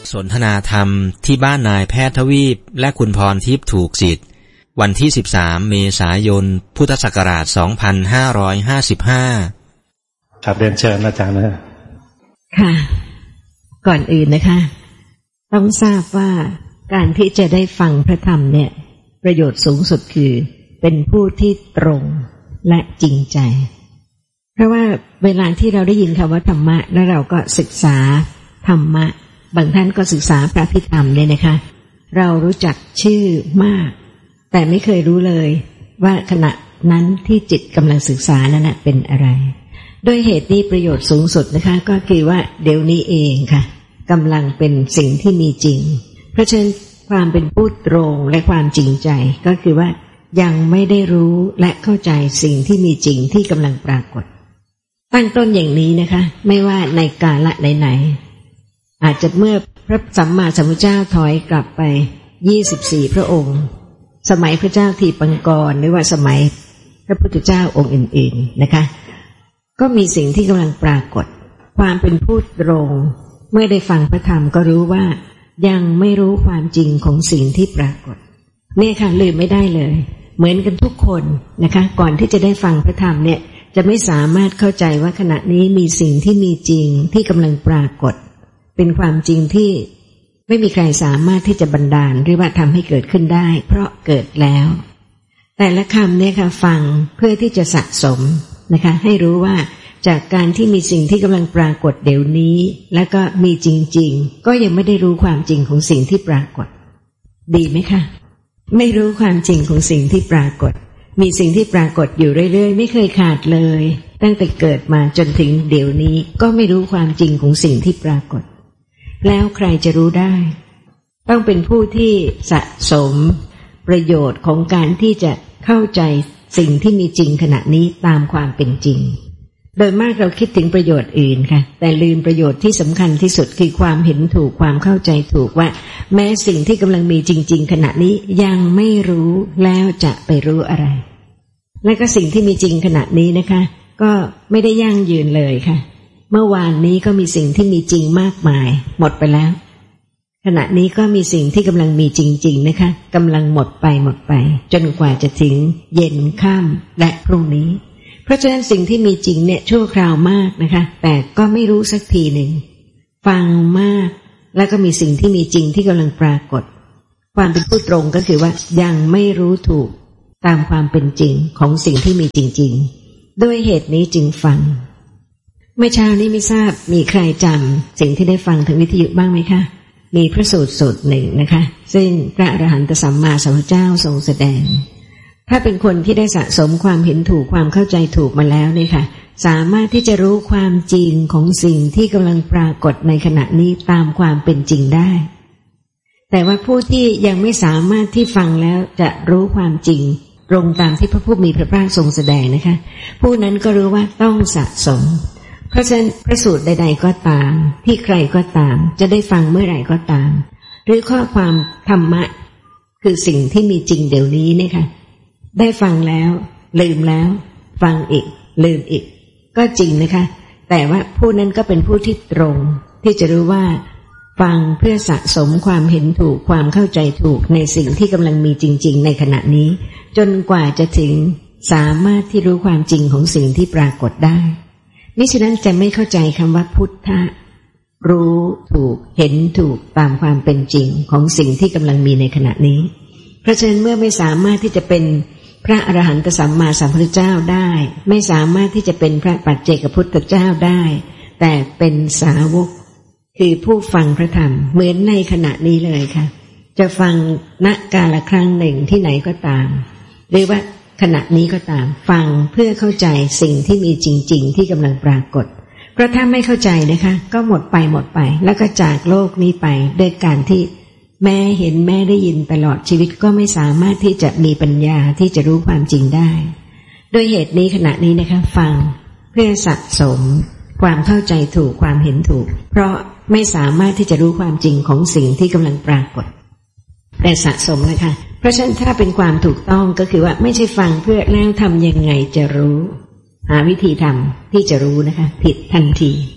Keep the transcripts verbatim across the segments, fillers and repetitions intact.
สนทนาธรรมที่บ้านนายแพทย์ทวีปและคุณพรทิพย์ถูกจิตวันที่สิบสามเมษายนพุทธศักราชสองพันห้าร้อยห้าสิบห้าครับเรียนเชิญอาจารย์นะค่ะก่อนอื่นนะคะต้องทราบว่าการที่จะได้ฟังพระธรรมเนี่ยประโยชน์สูงสุดคือเป็นผู้ที่ตรงและจริงใจเพราะว่าเวลาที่เราได้ยินคำว่าธรรมะแล้วเราก็ศึกษาธรรมะบางท่านก็ศึกษาพระพิธรรมเนี่ยนะคะเรารู้จักชื่อมากแต่ไม่เคยรู้เลยว่าขณะนั้นที่จิตกำลังศึกษานั้นนะเป็นอะไรด้วยเหตุนี้ประโยชน์สูงสุดนะคะก็คือว่าเดี๋ยวนี้เองค่ะกำลังเป็นสิ่งที่มีจริงเพราะฉะนั้นความเป็นผู้ตรงและความจริงใจก็คือว่ายังไม่ได้รู้และเข้าใจสิ่งที่มีจริงที่กำลังปรากฏตั้งต้นอย่างนี้นะคะไม่ว่าในกาลไหนๆอาจจะเมื่อพระสัมมาสัมพุทธเจ้าถอยกลับไปยี่สิบสี่พระองค์สมัยพระเจ้าทีปังกรหรือว่าสมัยพระพุทธเจ้าองค์อื่นๆนะคะก็มีสิ่งที่กำลังปรากฏความเป็นผู้ตรงเมื่อได้ฟังพระธรรมก็รู้ว่ายังไม่รู้ความจริงของสิ่งที่ปรากฏเนี่ยค่ะลืมไม่ได้เลยเหมือนกันทุกคนนะคะก่อนที่จะได้ฟังพระธรรมเนี่ยจะไม่สามารถเข้าใจว่าขณะนี้มีสิ่งที่มีจริงที่กำลังปรากฏเป็นความจริงที่ไม่มีใครสามารถที่จะบันดาลหรือว่าทำให้เกิดขึ้นได้เพราะเกิดแล้วแต่ละคำเนี่ยค่ะฟังเพื่อที่จะสะสมนะคะให้รู้ว่าจากการที่มีสิ่งที่กำลังปรากฏเดี๋ยวนี้แล้วก็มีจริงๆก็ยังไม่ได้รู้ความจริงของสิ่งที่ปรากฏดีไหมคะไม่รู้ความจริงของสิ่งที่ปรากฏมีสิ่งที่ปรากฏอยู่เรื่อยๆไม่เคยขาดเลยตั้งแต่เกิดมาจนถึงเดี๋ยวนี้ก็ไม่รู้ความจริงของสิ่งที่ปรากฏแล้วใครจะรู้ได้ต้องเป็นผู้ที่สะสมประโยชน์ของการที่จะเข้าใจสิ่งที่มีจริงขณะนี้ตามความเป็นจริงโดยมากเราคิดถึงประโยชน์อื่นค่ะแต่ลืมประโยชน์ที่สำคัญที่สุดคือความเห็นถูกความเข้าใจถูกว่าแม้สิ่งที่กำลังมีจริงๆขณะนี้ยังไม่รู้แล้วจะไปรู้อะไรและก็สิ่งที่มีจริงขณะนี้นะคะก็ไม่ได้ยั่งยืนเลยค่ะเมื่อวานนี้ก็มีสิ่งที่มีจริงมากมายหมดไปแล้วขณะนี้ก็มีสิ่งที่กำลังมีจริงๆนะคะกำลังหมดไปหมดไปจนกว่าจะถึงเย็นค่ำและพรุ่งนี้เพราะฉะนั้นสิ่งที่มีจริงเนี่ยชั่วคราวมากนะคะแต่ก็ไม่รู้สักทีหนึ่งฟังมากแล้วก็มีสิ่งที่มีจริงที่กำลังปรากฏความเป็นผู้ตรงก็คือว่ายังไม่รู้ถูกตามความเป็นจริงของสิ่งที่มีจริงๆด้วยเหตุนี้จึงฟังเมื่อเช้านี้ไม่ทราบมีใครจำสิ่งที่ได้ฟังทางวิทยุบ้างไหมคะมีพระสูตรสูตรหนึ่งนะคะซึ่งพระอรหันตสัมมาสัมพุทธเจ้าทรงแสดงถ้าเป็นคนที่ได้สะสมความเห็นถูกความเข้าใจถูกมาแล้วเนี่ยค่ะสามารถที่จะรู้ความจริงของสิ่งที่กำลังปรากฏในขณะนี้ตามความเป็นจริงได้แต่ว่าผู้ที่ยังไม่สามารถที่ฟังแล้วจะรู้ความจริงตรงตามที่พระผู้มีพระภาคทรงแสดงนะคะผู้นั้นก็รู้ว่าต้องสะสมเพราะฉะนั้นพระสูตรใดๆก็ตามที่ใครก็ตามจะได้ฟังเมื่อไหร่ก็ตามหรือข้อความธรรมะคือสิ่งที่มีจริงเดี๋ยวนี้เนี่ยค่ะได้ฟังแล้วลืมแล้วฟังอีกลืมอีกก็จริงนะคะแต่ว่าผู้นั้นก็เป็นผู้ที่ตรงที่จะรู้ว่าฟังเพื่อสะสมความเห็นถูกความเข้าใจถูกในสิ่งที่กำลังมีจริงๆในขณะนี้จนกว่าจะถึงสามารถที่รู้ความจริงของสิ่งที่ปรากฏได้มิฉะนั้นจะไม่เข้าใจคำว่าพุทธะรู้ถูกเห็นถูกตามความเป็นจริงของสิ่งที่กำลังมีในขณะนี้เพราะฉะนั้นเมื่อไม่สามารถที่จะเป็นพระอรหันตสัมมาสัมพุทธเจ้าได้ไม่สามารถที่จะเป็นพระปัจเจกพุทธเจ้าได้แต่เป็นสาวกคือผู้ฟังพระธรรมเหมือนในขณะนี้เลยค่ะจะฟังณกาลครั้งหนึ่งที่ไหนก็ตามหรือว่าขณะนี้ก็ตามฟังเพื่อเข้าใจสิ่งที่มีจริงๆที่กำลังปรากฏเพราะถ้าไม่เข้าใจนะคะก็หมดไปหมดไปแล้วก็จากโลกนี้ไปด้วยการที่แม่เห็นแม่ได้ยินตลอดชีวิตก็ไม่สามารถที่จะมีปัญญาที่จะรู้ความจริงได้โดยเหตุนี้ขณะนี้นะคะฟังเพื่อสะสมความเข้าใจถูกความเห็นถูกเพราะไม่สามารถที่จะรู้ความจริงของสิ่งที่กำลังปรากฏแต่สะสมนะคะเพราะฉะนั้นถ้าเป็นความถูกต้องก็คือว่าไม่ใช่ฟังเพื่อแล้วทำยังไงจะรู้หาวิธีทำที่จะรู้นะคะผิดทันที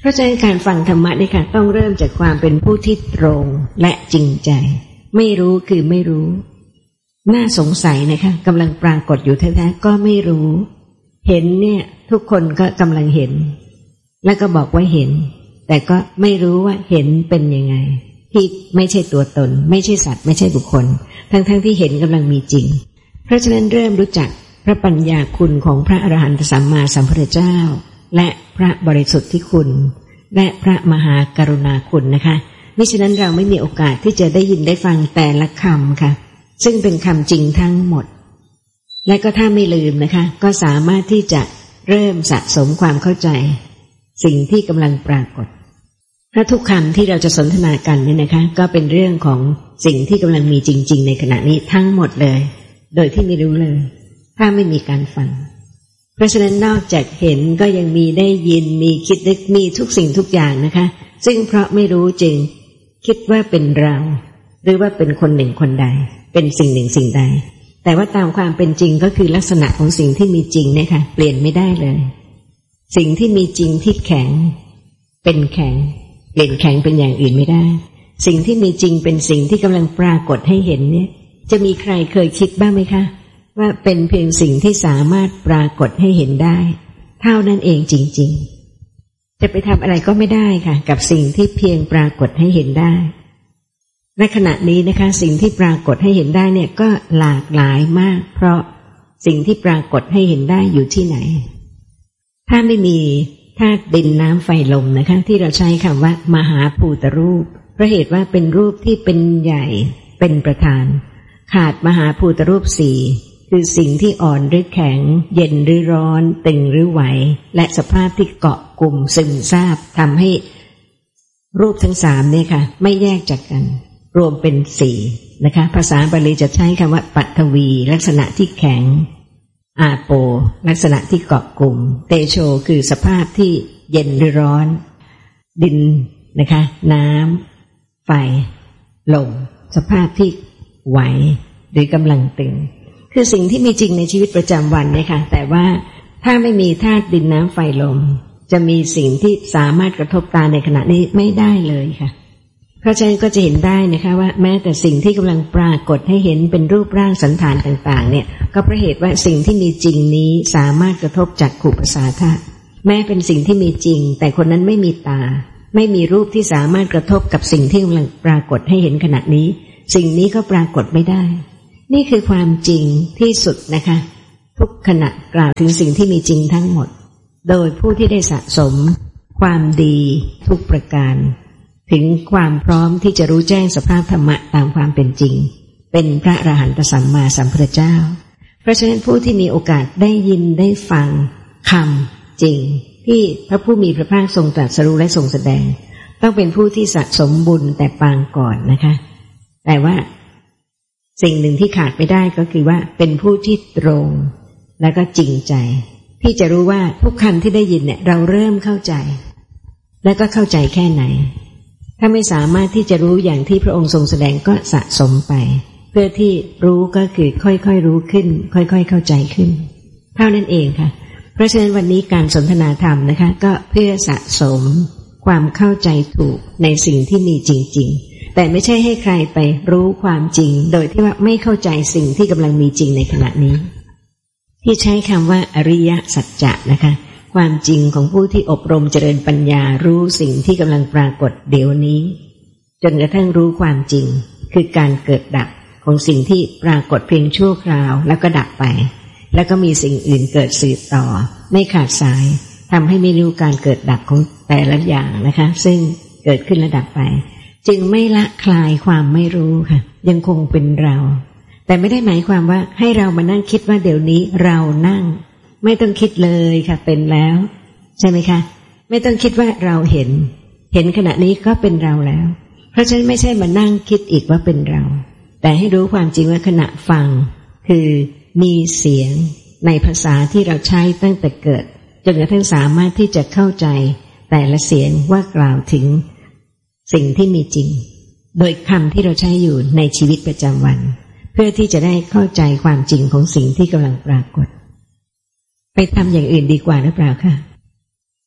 เพราะฉะนั้นการฟังธรรมะนี่ค่ะต้องเริ่มจากความเป็นผู้ที่ตรงและจริงใจไม่รู้คือไม่รู้น่าสงสัยนะคะกำลังปรากฏอยู่แท้ๆก็ไม่รู้เห็นเนี่ยทุกคนก็กำลังเห็นแล้วก็บอกว่าเห็นแต่ก็ไม่รู้ว่าเห็นเป็นยังไงที่ไม่ใช่ตัวตนไม่ใช่สัตว์ไม่ใช่บุคคลทั้งๆที่เห็นกำลังมีจริงเพราะฉะนั้นเริ่มรู้จักพระปัญญาคุณของพระอรหันตสัมมาสัมพุทธเจ้าและพระบริสุทธิคุณและพระมหากรุณาคุณนะคะมิฉะนั้นเราไม่มีโอกาสที่จะได้ยินได้ฟังแต่ละคำค่ะซึ่งเป็นคำจริงทั้งหมดและก็ถ้าไม่ลืมนะคะก็สามารถที่จะเริ่มสะสมความเข้าใจสิ่งที่กำลังปรากฏเพราะทุกคำที่เราจะสนทนากันเนี่ยนะคะก็เป็นเรื่องของสิ่งที่กำลังมีจริงๆในขณะนี้ทั้งหมดเลยโดยที่ไม่รู้เลยถ้าไม่มีการฟังเพราะฉะนั้นนอกจากเห็นก็ยังมีได้ยินมีคิดนึกมีทุกสิ่งทุกอย่างนะคะซึ่งเพราะไม่รู้จึงคิดว่าเป็นเราหรือว่าเป็นคนหนึ่งคนใดเป็นสิ่งหนึ่งสิ่งใดแต่ว่าตามความเป็นจริงก็คือลักษณะของสิ่งที่มีจริงเนี่ยค่ะเปลี่ยนไม่ได้เลยสิ่งที่มีจริงที่แข็งเป็นแข็งเปลี่ยนแข็งเป็นอย่างอื่นไม่ได้สิ่งที่มีจริงเป็นสิ่งที่กำลังปรากฏให้เห็นเนี่ยจะมีใครเคยคิดบ้างไหมคะว่าเป็นเพียงสิ่งที่สามารถปรากฏให้เห็นได้เท่านั้นเองจริงๆจะไปทำอะไรก็ไม่ได้ค่ะกับสิ่งที่เพียงปรากฏให้เห็นได้ในขณะนี้นะคะสิ่งที่ปรากฏให้เห็นได้เนี่ยก็หลากหลายมากเพราะสิ่งที่ปรากฏให้เห็นได้อยู่ที่ไหนถ้าไม่มีธาตุดินน้ำไฟลมนะคะที่เราใช้คำว่ามหาภูตรูปเพราะเหตุว่าเป็นรูปที่เป็นใหญ่เป็นประธานขาดมหาภูตรูปสี่คือสิ่งที่อ่อนหรือแข็งเย็นหรือร้อนตึงหรือไหวและสภาพที่เกาะกลุ่มซึมซาบทำให้รูปทั้งสามเนี่ยค่ะไม่แยกจากกันรวมเป็นสี่นะคะภาษาบาลีจะใช้คำว่าปัทวีลักษณะที่แข็งอาโปลักษณะที่เกาะกลุ่มเตโชคือสภาพที่เย็นหรือร้อนดินนะคะน้ำไฟลมสภาพที่ไหวหรือกำลังตึงคือสิ่งที่มีจริงในชีวิตประจำวันเนี่ยค่ะแต่ว่าถ้าไม่มีธาตุดินน้ำไฟลมจะมีสิ่งที่สามารถกระทบตาในขณะนี้ไม่ได้เลยค่ะเพราะฉะนั้นก็จะเห็นได้นะคะว่าแม้แต่สิ่งที่กำลังปรากฏให้เห็นเป็นรูปร่างสันฐานต่างๆเนี่ยก็เพราะเหตุว่าสิ่งที่มีจริงนี้สามารถกระทบจักขุประสาทะแม้เป็นสิ่งที่มีจริงแต่คนนั้นไม่มีตาไม่มีรูปที่สามารถกระทบกับสิ่งที่กำลังปรากฏให้เห็นขณะนี้สิ่งนี้ก็ปรากฏไม่ได้นี่คือความจริงที่สุดนะคะทุกขณะกล่าวถึงสิ่งที่มีจริงทั้งหมดโดยผู้ที่ได้สะสมความดีทุกประการถึงความพร้อมที่จะรู้แจ้งสภาพธรรมะตามความเป็นจริงเป็นพระอรหันตสัมมาสัมพุทธเจ้าเพราะฉะนั้นผู้ที่มีโอกาสได้ยินได้ฟังคำจริงที่พระผู้มีพระภาคทรงตรัสรู้และทรงแสดงต้องเป็นผู้ที่สะสมบุญแต่ปางก่อนนะคะแต่ว่าสิ่งหนึ่งที่ขาดไม่ได้ก็คือว่าเป็นผู้ที่ตรงและก็จริงใจที่จะรู้ว่าทุกคำที่ได้ยินเนี่ยเราเริ่มเข้าใจและก็เข้าใจแค่ไหนถ้าไม่สามารถที่จะรู้อย่างที่พระองค์ทรงแสดงก็สะสมไปเพื่อที่รู้ก็คือค่อยๆรู้ขึ้นค่อยๆเข้าใจขึ้นเท่านั้นเองค่ะเพราะฉะนั้นวันนี้การสนทนาธรรมนะคะก็เพื่อสะสมความเข้าใจถูกในสิ่งที่มีจริงๆแต่ไม่ใช่ให้ใครไปรู้ความจริงโดยที่ว่าไม่เข้าใจสิ่งที่กำลังมีจริงในขณะนี้ที่ใช้คำว่าอริยสัจจะนะคะความจริงของผู้ที่อบรมเจริญปัญญารู้สิ่งที่กำลังปรากฏเดี๋ยวนี้จนกระทั่งรู้ความจริงคือการเกิดดับของสิ่งที่ปรากฏเพียงชั่วคราวแล้วก็ดับไปแล้วก็มีสิ่งอื่นเกิดสืบต่อไม่ขาดสายทำให้ไม่รู้การเกิดดับของแต่ละอย่างนะคะซึ่งเกิดขึ้นและดับไปจึงไม่ละคลายความไม่รู้ค่ะยังคงเป็นเราแต่ไม่ได้หมายความว่าให้เรามานั่งคิดว่าเดี๋ยวนี้เรานั่งไม่ต้องคิดเลยค่ะเป็นแล้วใช่ไหมคะไม่ต้องคิดว่าเราเห็นเห็นขณะนี้ก็เป็นเราแล้วเพราะฉะนั้นไม่ใช่มานั่งคิดอีกว่าเป็นเราแต่ให้รู้ความจริงว่าขณะฟังคือมีเสียงในภาษาที่เราใช้ตั้งแต่เกิดจนกระทั่งสามารถที่จะเข้าใจแต่ละเสียงว่ากล่าวถึงสิ่งที่มีจริงโดยคำที่เราใช้อยู่ในชีวิตประจำวันเพื่อที่จะได้เข้าใจความจริงของสิ่งที่กำลังปรากฏไปทำอย่างอื่นดีกว่าหรือเปล่าคะ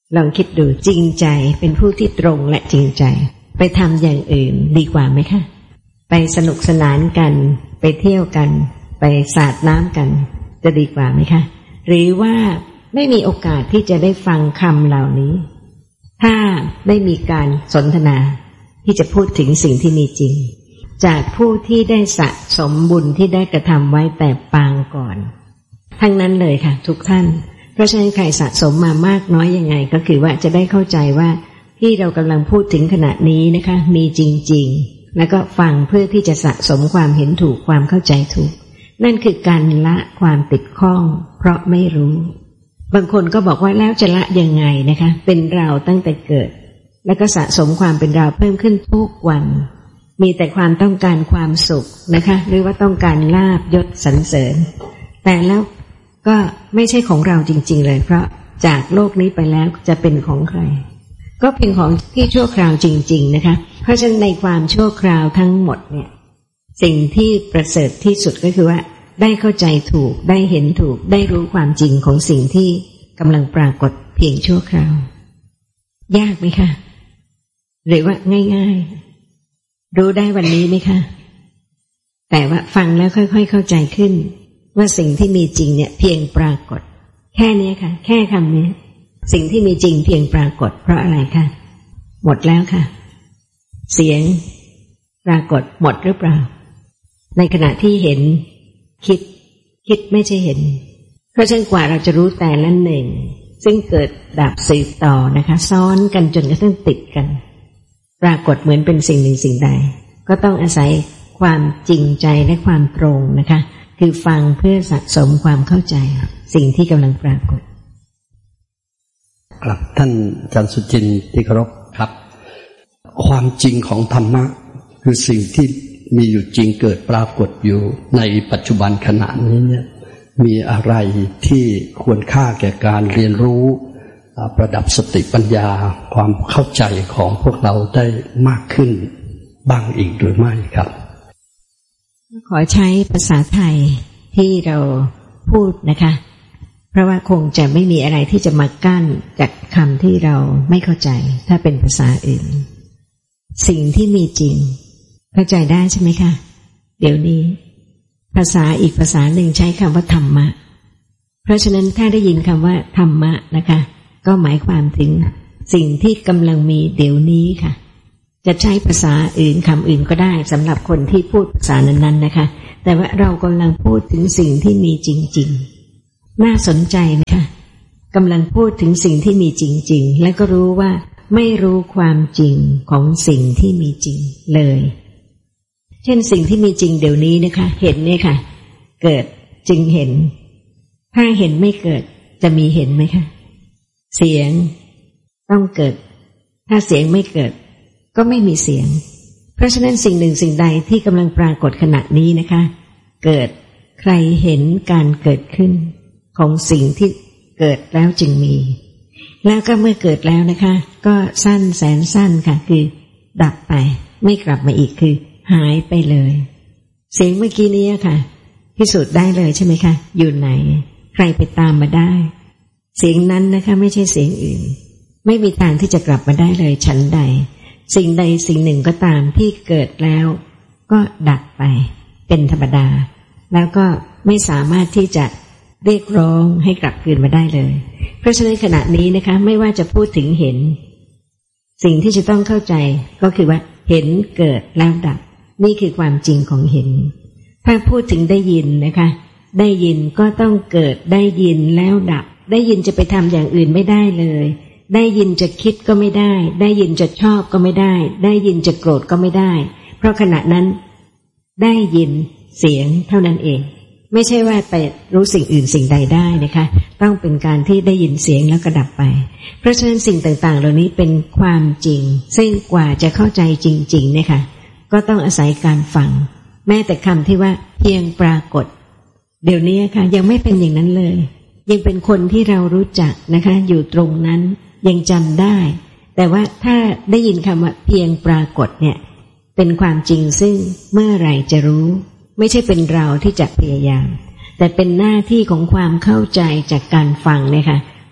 ลองคิดดูจริงใจเป็นผู้ที่ตรงและจริงใจไปทำอย่างอื่นดีกว่าไหมคะไปสนุกสนานกันไปเที่ยวกันไปสาดน้ำกันจะดีกว่าไหมคะหรือว่าไม่มีโอกาสที่จะได้ฟังคำเหล่านี้ถ้าไม่มีการสนทนาที่จะพูดถึงสิ่งที่มีจริงจากผู้ที่ได้สะสมบุญที่ได้กระทำไว้แต่ปางก่อนทั้งนั้นเลยค่ะทุกท่านเพราะฉะนั้นใครสะสมมามากน้อยยังไงก็คือว่าจะได้เข้าใจว่าที่เรากำลังพูดถึงขณะนี้นะคะมีจริงๆแล้วก็ฟังเพื่อที่จะสะสมความเห็นถูกความเข้าใจถูกนั่นคือการละความติดข้องเพราะไม่รู้บางคนก็บอกว่าแล้วจะละยังไงนะคะเป็นเราตั้งแต่เกิดแล้วก็สะสมความเป็นเราเพิ่มขึ้นทุกวันมีแต่ความต้องการความสุขนะคะหรือว่าต้องการลาภยศสรรเสริญแต่แล้วก็ไม่ใช่ของเราจริงๆเลยเพราะจากโลกนี้ไปแล้วจะเป็นของใครก็เป็นของที่ชั่วคราวจริงๆนะคะเพราะฉะนั้นในความชั่วคราวทั้งหมดเนี่ยสิ่งที่ประเสริฐที่สุดก็คือว่าได้เข้าใจถูกได้เห็นถูกได้รู้ความจริงของสิ่งที่กำลังปรากฏเพียงชั่วคราวยากไหมคะหรือว่าง่ายๆรู้ได้วันนี้ไหมคะแต่ว่าฟังแล้วค่อยๆเข้าใจขึ้นว่าสิ่งที่มีจริงเนี่ยเพียงปรากฏแค่นี้ค่ะแค่คำนี้สิ่งที่มีจริงเพียงปรากฏเพราะอะไรคะหมดแล้วค่ะเสียงปรากฏหมดหรือเปล่าในขณะที่เห็นคิดคิดไม่ใช่เห็นเพราะฉะนั้นกว่าเราจะรู้แต่ละหนึ่งซึ่งเกิดดับสืบต่อนะคะซ้อนกันจนกระทั่งติดกันปรากฏเหมือนเป็นสิ่งหนึ่งสิ่งใดก็ต้องอาศัยความจริงใจและความตรงนะคะคือฟังเพื่อสะสมความเข้าใจสิ่งที่กำลังปรากฏครับท่านอาจารย์สุจินต์ที่เคารพครับความจริงของธรรมะคือสิ่งที่มีอยู่จริงเกิดปรากฏอยู่ในปัจจุบันขณะนี้เนี่ยมีอะไรที่ควรค่าแก่การเรียนรู้ประดับสติปัญญาความเข้าใจของพวกเราได้มากขึ้นบ้างอีกหรือไม่ครับขอใช้ภาษาไทยที่เราพูดนะคะเพราะว่าคงจะไม่มีอะไรที่จะมากั้นจากคำที่เราไม่เข้าใจถ้าเป็นภาษาอื่นสิ่งที่มีจริงเข้าใจได้ใช่ไหมคะเดี๋ยวนี้ภาษาอีกภาษาหนึ่งใช้คำว่าธรรมะเพราะฉะนั้นถ้าได้ยินคำว่าธรรมะนะคะก็หมายความถึงสิ่งที่กำลังมีเดี๋ยวนี้ค่ะจะใช้ภาษาอื่นคำอื่นก็ได้สำหรับคนที่พูดภาษานั้นๆนะคะแต่ว่าเรากำลังพูดถึงสิ่งที่มีจริงๆน่าสนใจไหมคะกำลังพูดถึงสิ่งที่มีจริงๆและก็รู้ว่าไม่รู้ความจริงของสิ่งที่มีจริงเลยเช่นสิ่งที่มีจริงเดี๋ยวนี้นะคะเห็นเนี่ยค่ะเกิดจึงเห็นถ้าเห็นไม่เกิดจะมีเห็นไหมคะเสียงต้องเกิดถ้าเสียงไม่เกิดก็ไม่มีเสียงเพราะฉะนั้นสิ่งหนึ่งสิ่งใดที่กำลังปรากฏขณะนี้นะคะเกิดใครเห็นการเกิดขึ้นของสิ่งที่เกิดแล้วจึงมีแล้วก็เมื่อเกิดแล้วนะคะก็สั้นแสนสั้นค่ะคือดับไปไม่กลับมาอีกคือหายไปเลยเสียงเมื่อกี้นี้ค่ะพิสูจน์ได้เลยใช่ไหมคะอยู่ไหนใครไปตามมาได้เสียงนั้นนะคะไม่ใช่เสียงอื่นไม่มีทางที่จะกลับมาได้เลยฉันใดสิ่งใดสิ่งหนึ่งก็ตามที่เกิดแล้วก็ดับไปเป็นธรรมดาแล้วก็ไม่สามารถที่จะเรียกร้องให้กลับคืนมาได้เลยเพราะฉะนั้นขณะนี้นะคะไม่ว่าจะพูดถึงเห็นสิ่งที่จะต้องเข้าใจก็คือว่าเห็นเกิดแล้วดับนี่คือความจริงของเห็นถ้าพูดถึงได้ยินนะคะได้ยินก็ต้องเกิดได้ยินแล้วดับได้ยินจะไปทำอย่างอื่นไม่ได้เลยได้ยินจะคิดก็ไม่ได้ได้ยินจะชอบก็ไม่ได้ได้ยินจะโกรธก็ไม่ได้เพราะขณะนั้นได้ยินเสียงเท่านั้นเองไม่ใช่ว่าไปรู้สิ่งอื่นสิ่งใดได้นะคะต้องเป็นการที่ได้ยินเสียงแล้วก็ดับไปเพราะฉะนั้นสิ่งต่างๆเหล่านี้เป็นความจริงซึ่งกว่าจะเข้าใจจริงๆเนี่ยค่ะก็ต้องอาศัยการฟังแม้แต่คำที่ว่าเพียงปรากฏเดี๋ยวนี้ค่ะยังไม่เป็นอย่างนั้นเลยยังเป็นคนที่เรารู้จักนะคะอยู่ตรงนั้นยังจำได้แต่ว่าถ้าได้ยินคำว่าเพียงปรากฏเนี่ยเป็นความจริงซึ่งเมื่อไหร่จะรู้ไม่ใช่เป็นเราที่จะพยายามแต่เป็นหน้าที่ของความเข้าใจจากการฟังเนี่ยค่ะ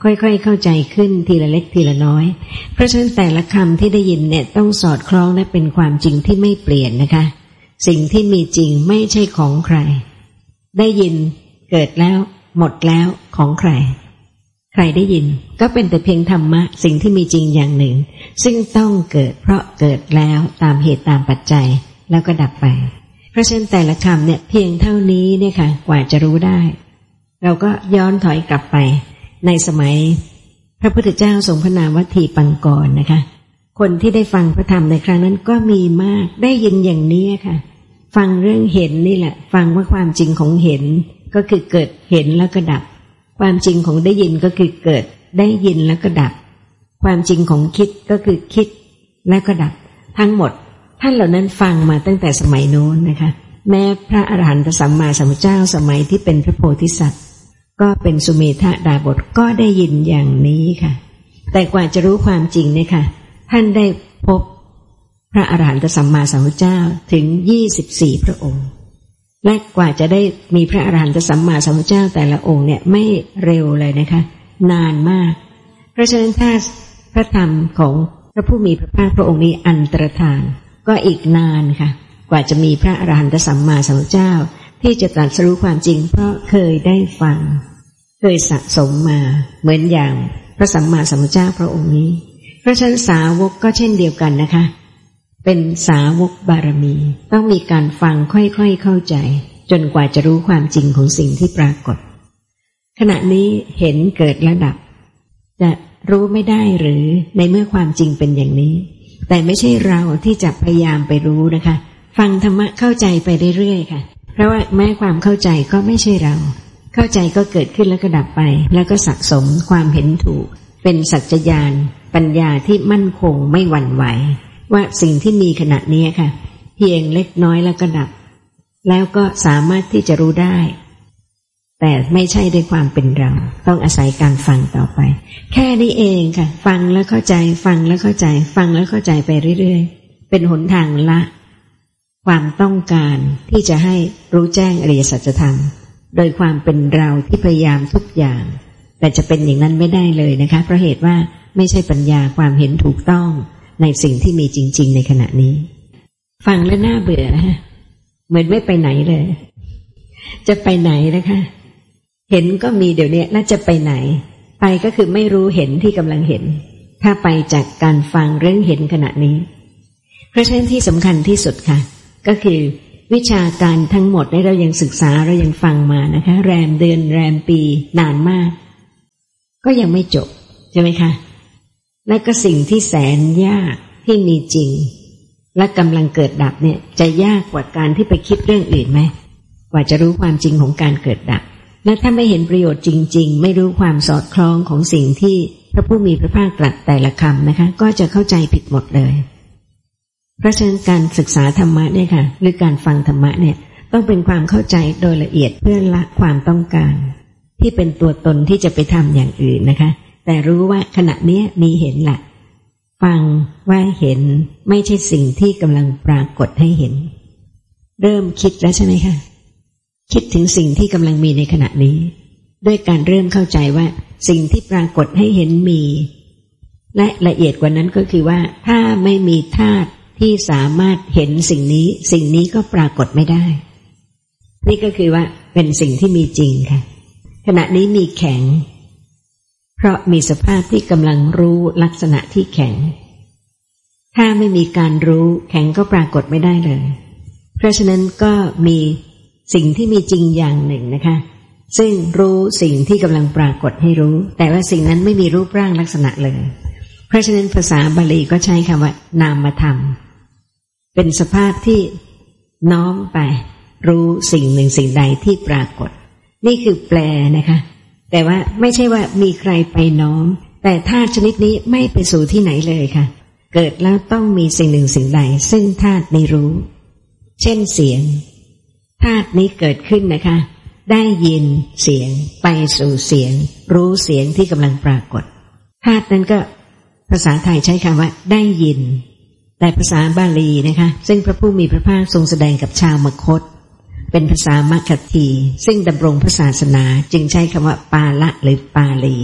ค่อยๆเข้าใจขึ้นทีละเล็กทีละน้อยเพราะฉะนั้นแต่ละคำที่ได้ยินเนี่ยต้องสอดคล้องและเป็นความจริงที่ไม่เปลี่ยนนะคะสิ่งที่มีจริงไม่ใช่ของใครได้ยินเกิดแล้วหมดแล้วของใครใครได้ยินก็เป็นแต่เพียงธรรมะสิ่งที่มีจริงอย่างหนึ่งซึ่งต้องเกิดเพราะเกิดแล้วตามเหตุตามปัจจัยแล้วก็ดับไปเพราะฉะนั้นแต่ละคำเนี่ยเพียงเท่านี้เนี่ยค่ะกว่าจะรู้ได้เราก็ย้อนถอยกลับไปในสมัยพระพุทธเจ้าทรงพระนามว่าทีปังกรนะคะคนที่ได้ฟังพระธรรมในครั้งนั้นก็มีมากได้ยินอย่างนี้ค่ะฟังเรื่องเห็นนี่แหละฟังว่าความจริงของเห็นก็คือเกิดเห็นแล้วก็ดับความจริงของได้ยินก็คือเกิดได้ยินแล้วก็ดับความจริงของคิดก็คือคิดแล้วก็ดับทั้งหมดท่านเหล่านั้นฟังมาตั้งแต่สมัยโน้นนะคะแม้พระอรหันตสัมมาสัมพุทธเจ้าสมัยที่เป็นพระโพธิสัตว์ก็เป็นสุเมธดาบทก็ได้ยินอย่างนี้ค่ะแต่กว่าจะรู้ความจริงเนี่ยค่ะท่านได้พบพระอรหันตสัมมาสัมพุทธเจ้าถึงยี่สิบสี่พระองค์และกว่าจะได้มีพระอรหันตสัมมาสัมพุทธเจ้าแต่ละองค์เนี่ยไม่เร็วเลยนะคะนานมากเพราะฉะนั้นถ้าพระธรรมของพระผู้มีพระภาคพระองค์นี้อันตรธานก็อีกนานค่ะกว่าจะมีพระอรหันตสัมมาสัมพุทธเจ้าที่จะตรัสรู้ความจริงเพราะเคยได้ฟังเคยสะสมมาเหมือนอย่างพระสัมมาสัมพุทธเจ้าพระองค์นี้เพราะฉะนั้นสาวกก็เช่นเดียวกันนะคะเป็นสาวกบารมีต้องมีการฟังค่อยๆเข้าใจจนกว่าจะรู้ความจริงของสิ่งที่ปรากฏขณะนี้เห็นเกิดและดับจะรู้ไม่ได้หรือในเมื่อความจริงเป็นอย่างนี้แต่ไม่ใช่เราที่จะพยายามไปรู้นะคะฟังธรรมะเข้าใจไปเรื่อยๆค่ะเพราะว่าแม้ความเข้าใจก็ไม่ใช่เราเข้าใจก็เกิดขึ้นแล้วก็ดับไปแล้วก็สะสมความเห็นถูกเป็นสัจจญาณปัญญาที่มั่นคงไม่หวั่นไหวว่าสิ่งที่มีขณะนี้ค่ะเพียงเล็กน้อยแล้วก็ดับแล้วก็สามารถที่จะรู้ได้แต่ไม่ใช่ด้วยความเป็นเราต้องอาศัยการฟังต่อไปแค่นี้เองค่ะฟังแล้วเข้าใจฟังแล้วเข้าใจฟังแล้วเข้าใจไปเรื่อยๆเป็นหนทางละความต้องการที่จะให้รู้แจ้งอริยสัจธรรมโดยความเป็นเราที่พยายามทุกอย่างแต่จะเป็นอย่างนั้นไม่ได้เลยนะคะเพราะเหตุว่าไม่ใช่ปัญญาความเห็นถูกต้องในสิ่งที่มีจริงๆในขณะนี้ฟังแล้วน่าเบื่อเหมือนไม่ไปไหนเลยจะไปไหนนะคะเห็นก็มีเดี๋ยวนี้แล้วจะไปไหนไปก็คือไม่รู้เห็นที่กำลังเห็นถ้าไปจากการฟังเรื่องเห็นขณะนี้เพราะฉะนั้นที่สำคัญที่สุดค่ะก็คือวิชาการทั้งหมดที่เรายังศึกษาเรายังฟังมานะคะแรมเดือนแรมปีนานมากก็ยังไม่จบใช่ไหมคะและก็สิ่งที่แสนยากที่มีจริงและกำลังเกิดดับเนี่ยจะยากกว่าการที่ไปคิดเรื่องอื่นไหมกว่าจะรู้ความจริงของการเกิดดับและถ้าไม่เห็นประโยชน์จริงๆไม่รู้ความสอดคล้องของสิ่งที่พระผู้มีพระภาคตรัสแต่ละคำนะคะก็จะเข้าใจผิดหมดเลยเพราะฉะนั้นการศึกษาธรรมะเนี่ยค่ะหรือการฟังธรรมะเนี่ยต้องเป็นความเข้าใจโดยละเอียดเพื่อละความต้องการที่เป็นตัวตนที่จะไปทำอย่างอื่นนะคะแต่รู้ว่าขณะนี้มีเห็นแหละฟังว่าเห็นไม่ใช่สิ่งที่กำลังปรากฏให้เห็นเริ่มคิดแล้วใช่ไหมคะคิดถึงสิ่งที่กำลังมีในขณะนี้ด้วยการเริ่มเข้าใจว่าสิ่งที่ปรากฏให้เห็นมีและละเอียดกว่านั้นก็คือว่าถ้าไม่มีธาตุที่สามารถเห็นสิ่งนี้สิ่งนี้ก็ปรากฏไม่ได้นี่ก็คือว่าเป็นสิ่งที่มีจริงค่ะขณะนี้มีแข็งเพราะมีสภาพที่กำลังรู้ลักษณะที่แข็งถ้าไม่มีการรู้แข็งก็ปรากฏไม่ได้เลยเพราะฉะนั้นก็มีสิ่งที่มีจริงอย่างหนึ่งนะคะซึ่งรู้สิ่งที่กำลังปรากฏให้รู้แต่ว่าสิ่งนั้นไม่มีรูปร่างลักษณะเลยเพราะฉะนั้นภาษาบาลีก็ใช้คำว่านามธรรมเป็นสภาพที่น้อมไปรู้สิ่งหนึ่งสิ่งใดที่ปรากฏนี่คือแปลนะคะแต่ว่าไม่ใช่ว่ามีใครไปน้อมแต่ธาตุชนิดนี้ไม่ไปสู่ที่ไหนเลยค่ะเกิดแล้วต้องมีสิ่งหนึ่งสิ่งใดซึ่งธาตุนี้รู้เช่นเสียงธาตุนี้เกิดขึ้นนะคะได้ยินเสียงไปสู่เสียงรู้เสียงที่กำลังปรากฏธาตุนั้นก็ภาษาไทยใช้คำว่าได้ยินแต่ภาษาบาลีนะคะซึ่งพระผู้มีพระภาคทรงแสดงกับชาวมคธเป็นภาษามัคคีซึ่งดำรงพระศาสนาจึงใช้คำว่าปาละหรือปาลี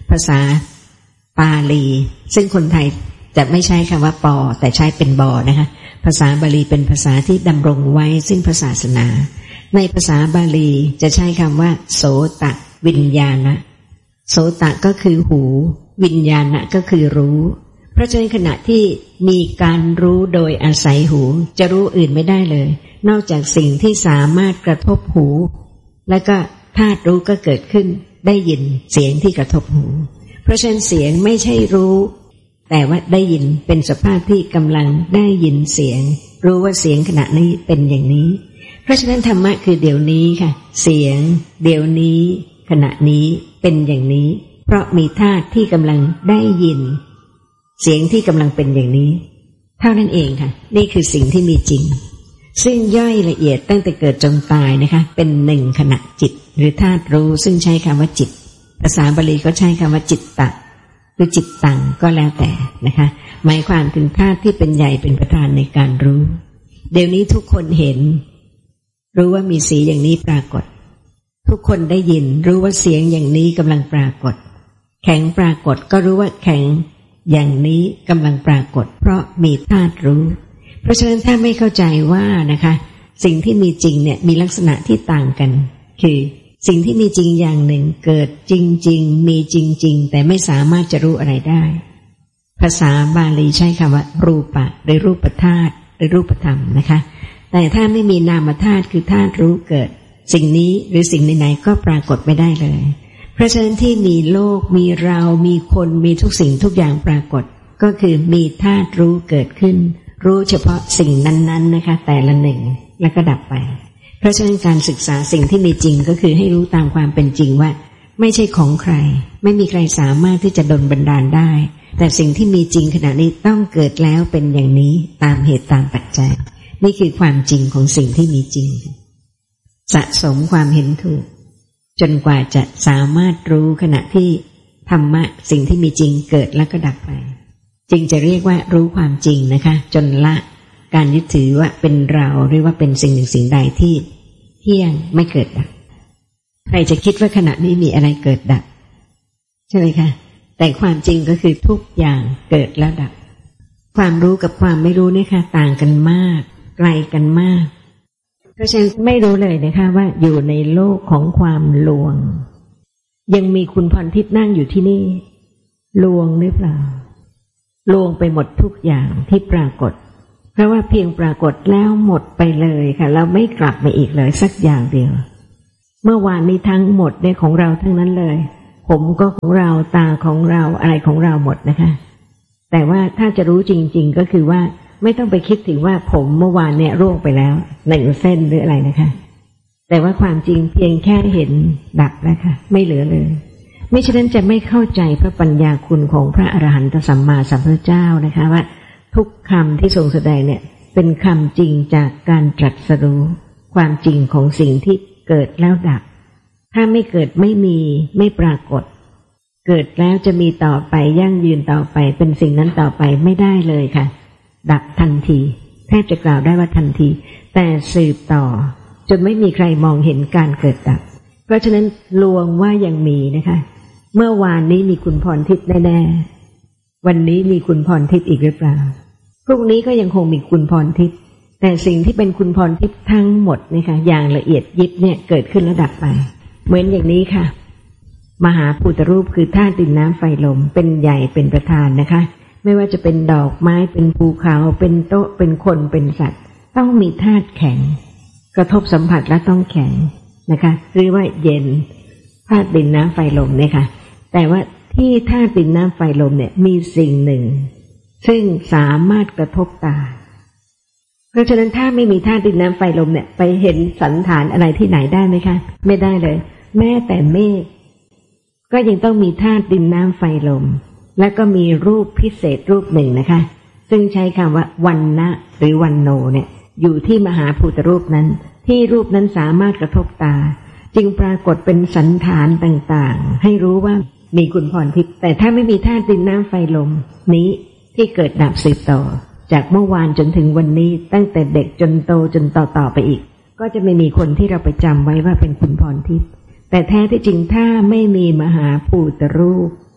ภาษาปาลีซึ่งคนไทยจะไม่ใช้คำว่าปอแต่ใช้เป็นบอนะคะภาษาบาลีเป็นภาษาที่ดำรงไว้ซึ่งศาสนาในภาษาบาลีจะใช้คำว่าโสตวิญญาณะโสตก็คือหูวิญญาณะก็คือรู้เพราะฉะนั้นขณะที่มีการรู้โดยอาศัยหูจะรู้อื่นไม่ได้เลยนอกจากสิ่งที่สามารถกระทบหูแล้วก็ธาตุรู้ก็เกิดขึ้นได้ยินเสียงที่กระทบหูเพราะฉะนั้นเสียงไม่ใช่รู้แต่ว่าได้ยินเป็นสภาพที่กำลังได้ยินเสียงรู้ว่าเสียงขณะนี้เป็นอย่างนี้เพราะฉะนั้นธรรมะคือเดี๋ยวนี้ค่ะเสียงเดี๋ยวนี้ขณะนี้เป็นอย่างนี้เพราะมีธาตุที่กำลังได้ยินเสียงที่กำลังเป็นอย่างนี้เท่านั้นเองค่ะนี่คือสิ่งที่มีจริงซึ่งย่อยละเอียดตั้งแต่เกิดจนตายนะคะเป็นหนึ่งขณะจิตหรือธาตุรู้ซึ่งใช้คำว่าจิตภาษาบาลีก็ใช้คำว่าจิตตะหรือจิตตังก็แล้วแต่นะคะหมายความถึงธาตุที่เป็นใหญ่เป็นประธานในการรู้เดี๋ยวนี้ทุกคนเห็นรู้ว่ามีสีอย่างนี้ปรากฏทุกคนได้ยินรู้ว่าเสียงอย่างนี้กำลังปรากฏแข็งปรากฏก็รู้ว่าแข็งอย่างนี้กำลังปรากฏเพราะมีธาตุรู้เพราะฉะนั้นถ้าไม่เข้าใจว่านะคะสิ่งที่มีจริงเนี่ยมีลักษณะที่ต่างกันคือสิ่งที่มีจริงอย่างหนึ่งเกิดจริงๆมีจริงๆแต่ไม่สามารถจะรู้อะไรได้ภาษาบาลีใช้คำว่ารูปะหรือรูปธาตุหรือรูปธรรมนะคะแต่ถ้าไม่มีนามธาตุคือธาตุรู้เกิดสิ่งนี้หรือสิ่งไหนๆก็ปรากฏไม่ได้เลยเพราะฉะนั้นที่มีโลกมีเรามีคนมีทุกสิ่งทุกอย่างปรากฏก็คือมีธาตุรู้เกิดขึ้นรู้เฉพาะสิ่งนั้นๆนะคะแต่ละหนึ่งแล้วก็ดับไปเพราะฉะนั้นการศึกษาสิ่งที่มีจริงก็คือให้รู้ตามความเป็นจริงว่าไม่ใช่ของใครไม่มีใครสามารถที่จะดลบันดาลได้แต่สิ่งที่มีจริงขณะนี้ต้องเกิดแล้วเป็นอย่างนี้ตามเหตุตามปัจจัยนี่คือความจริงของสิ่งที่มีจริงสะสมความเห็นถูกจนกว่าจะสามารถรู้ขณะที่ธรรมะสิ่งที่มีจริงเกิดแล้วก็ดับไปจึงจะเรียกว่ารู้ความจริงนะคะจนละการยึดถือว่าเป็นเราหรือว่าเป็นสิ่งหนึ่งสิ่งใดที่เที่ยงไม่เกิดดับใครจะคิดว่าขณะนี้มีอะไรเกิดดับใช่ไหมคะแต่ความจริงก็คือทุกอย่างเกิดแล้วดับความรู้กับความไม่รู้นี่ค่ะต่างกันมากไกลกันมากเพราะฉะนั้นไม่รู้เลยนะคะว่าอยู่ในโลกของความลวงยังมีคุณพรทิพย์นั่งอยู่ที่นี่ลวงหรือเปล่าลวงไปหมดทุกอย่างที่ปรากฏเพราะว่าเพียงปรากฏแล้วหมดไปเลยค่ะเราไม่กลับมาอีกเลยสักอย่างเดียวเมื่อวานนี้ทั้งหมดเนี่ยของเราทั้งนั้นเลยผมก็ของเราตาของเราอะไรของเราหมดนะคะแต่ว่าถ้าจะรู้จริงๆก็คือว่าไม่ต้องไปคิดถึงว่าผมเมื่อวานเนี่ยร่วงไปแล้วหนึ่งเส้นหรืออะไรนะคะแต่ว่าความจริงเพียงแค่เห็นดับแล้วค่ะไม่เหลือเลยไม่ฉะนั้นจะไม่เข้าใจพระปัญญาคุณของพระอรหันตสัมมาสัมพุทธเจ้านะคะว่าทุกคำที่ทรงแสดงเนี่ยเป็นคำจริงจากการตรัสรู้ความจริงของสิ่งที่เกิดแล้วดับถ้าไม่เกิดไม่มีไม่ปรากฏเกิดแล้วจะมีต่อไปยั่งยืนต่อไปเป็นสิ่งนั้นต่อไปไม่ได้เลยค่ะดับทันทีแทบจะกล่าวได้ว่าทันทีแต่สืบต่อจนไม่มีใครมองเห็นการเกิดดับเพราะฉะนั้นลวงว่ายังมีนะคะเมื่อวานนี้มีคุณพรทิพย์แน่ๆวันนี้มีคุณพรทิพย์อีกหรือเปล่าพรุ่งนี้ก็ยังคงมีคุณพรทิพย์แต่สิ่งที่เป็นคุณพรทิพย์ทั้งหมดนะคะอย่างละเอียดยิบเนี่ยเกิดขึ้นแล้วดับไปเหมือนอย่างนี้ค่ะมหาภูตรูปคือธาตุดินน้ำไฟลมเป็นใหญ่เป็นประธานนะคะไม่ว่าจะเป็นดอกไม้เป็นภูเขาเป็นโต๊ะเป็นคนเป็นสัตว์ต้องมีธาตุแข็งกระทบสัมผัสแล้วต้องแข็งนะคะหรือว่าเย็นธาตุดินน้ำไฟลมเนี่ยค่ะแต่ว่าที่ธาตุดินน้ำไฟลมเนี่ยมีสิ่งหนึ่งซึ่งสามารถกระทบตาเพราะฉะนั้นถ้าไม่มีธาตุดินน้ำไฟลมเนี่ยไปเห็นสันฐานอะไรที่ไหนได้ไหมคะไม่ได้เลยแม้แต่เมฆก็ยังต้องมีธาตุดินน้ำไฟลมแล้วก็มีรูปพิเศษรูปหนึ่งนะคะซึ่งใช้คำว่าวันนะหรือวันโนเนี่ยอยู่ที่มหาภูตรูปนั้นที่รูปนั้นสามารถกระทบตาจึงปรากฏเป็นสันฐานต่างๆให้รู้ว่ามีคุณพรทิพย์แต่ถ้าไม่มีธาตุดินน้ำไฟลมนี้ที่เกิดดับสืบต่อจากเมื่อวานจนถึงวันนี้ตั้งแต่เด็กจนโตจนต่อๆไปอีกก็จะไม่มีคนที่เราไปจำไว้ว่าเป็นคุณพรทิพย์แต่แท้ที่จริงถ้าไม่มีมหาภูตรูป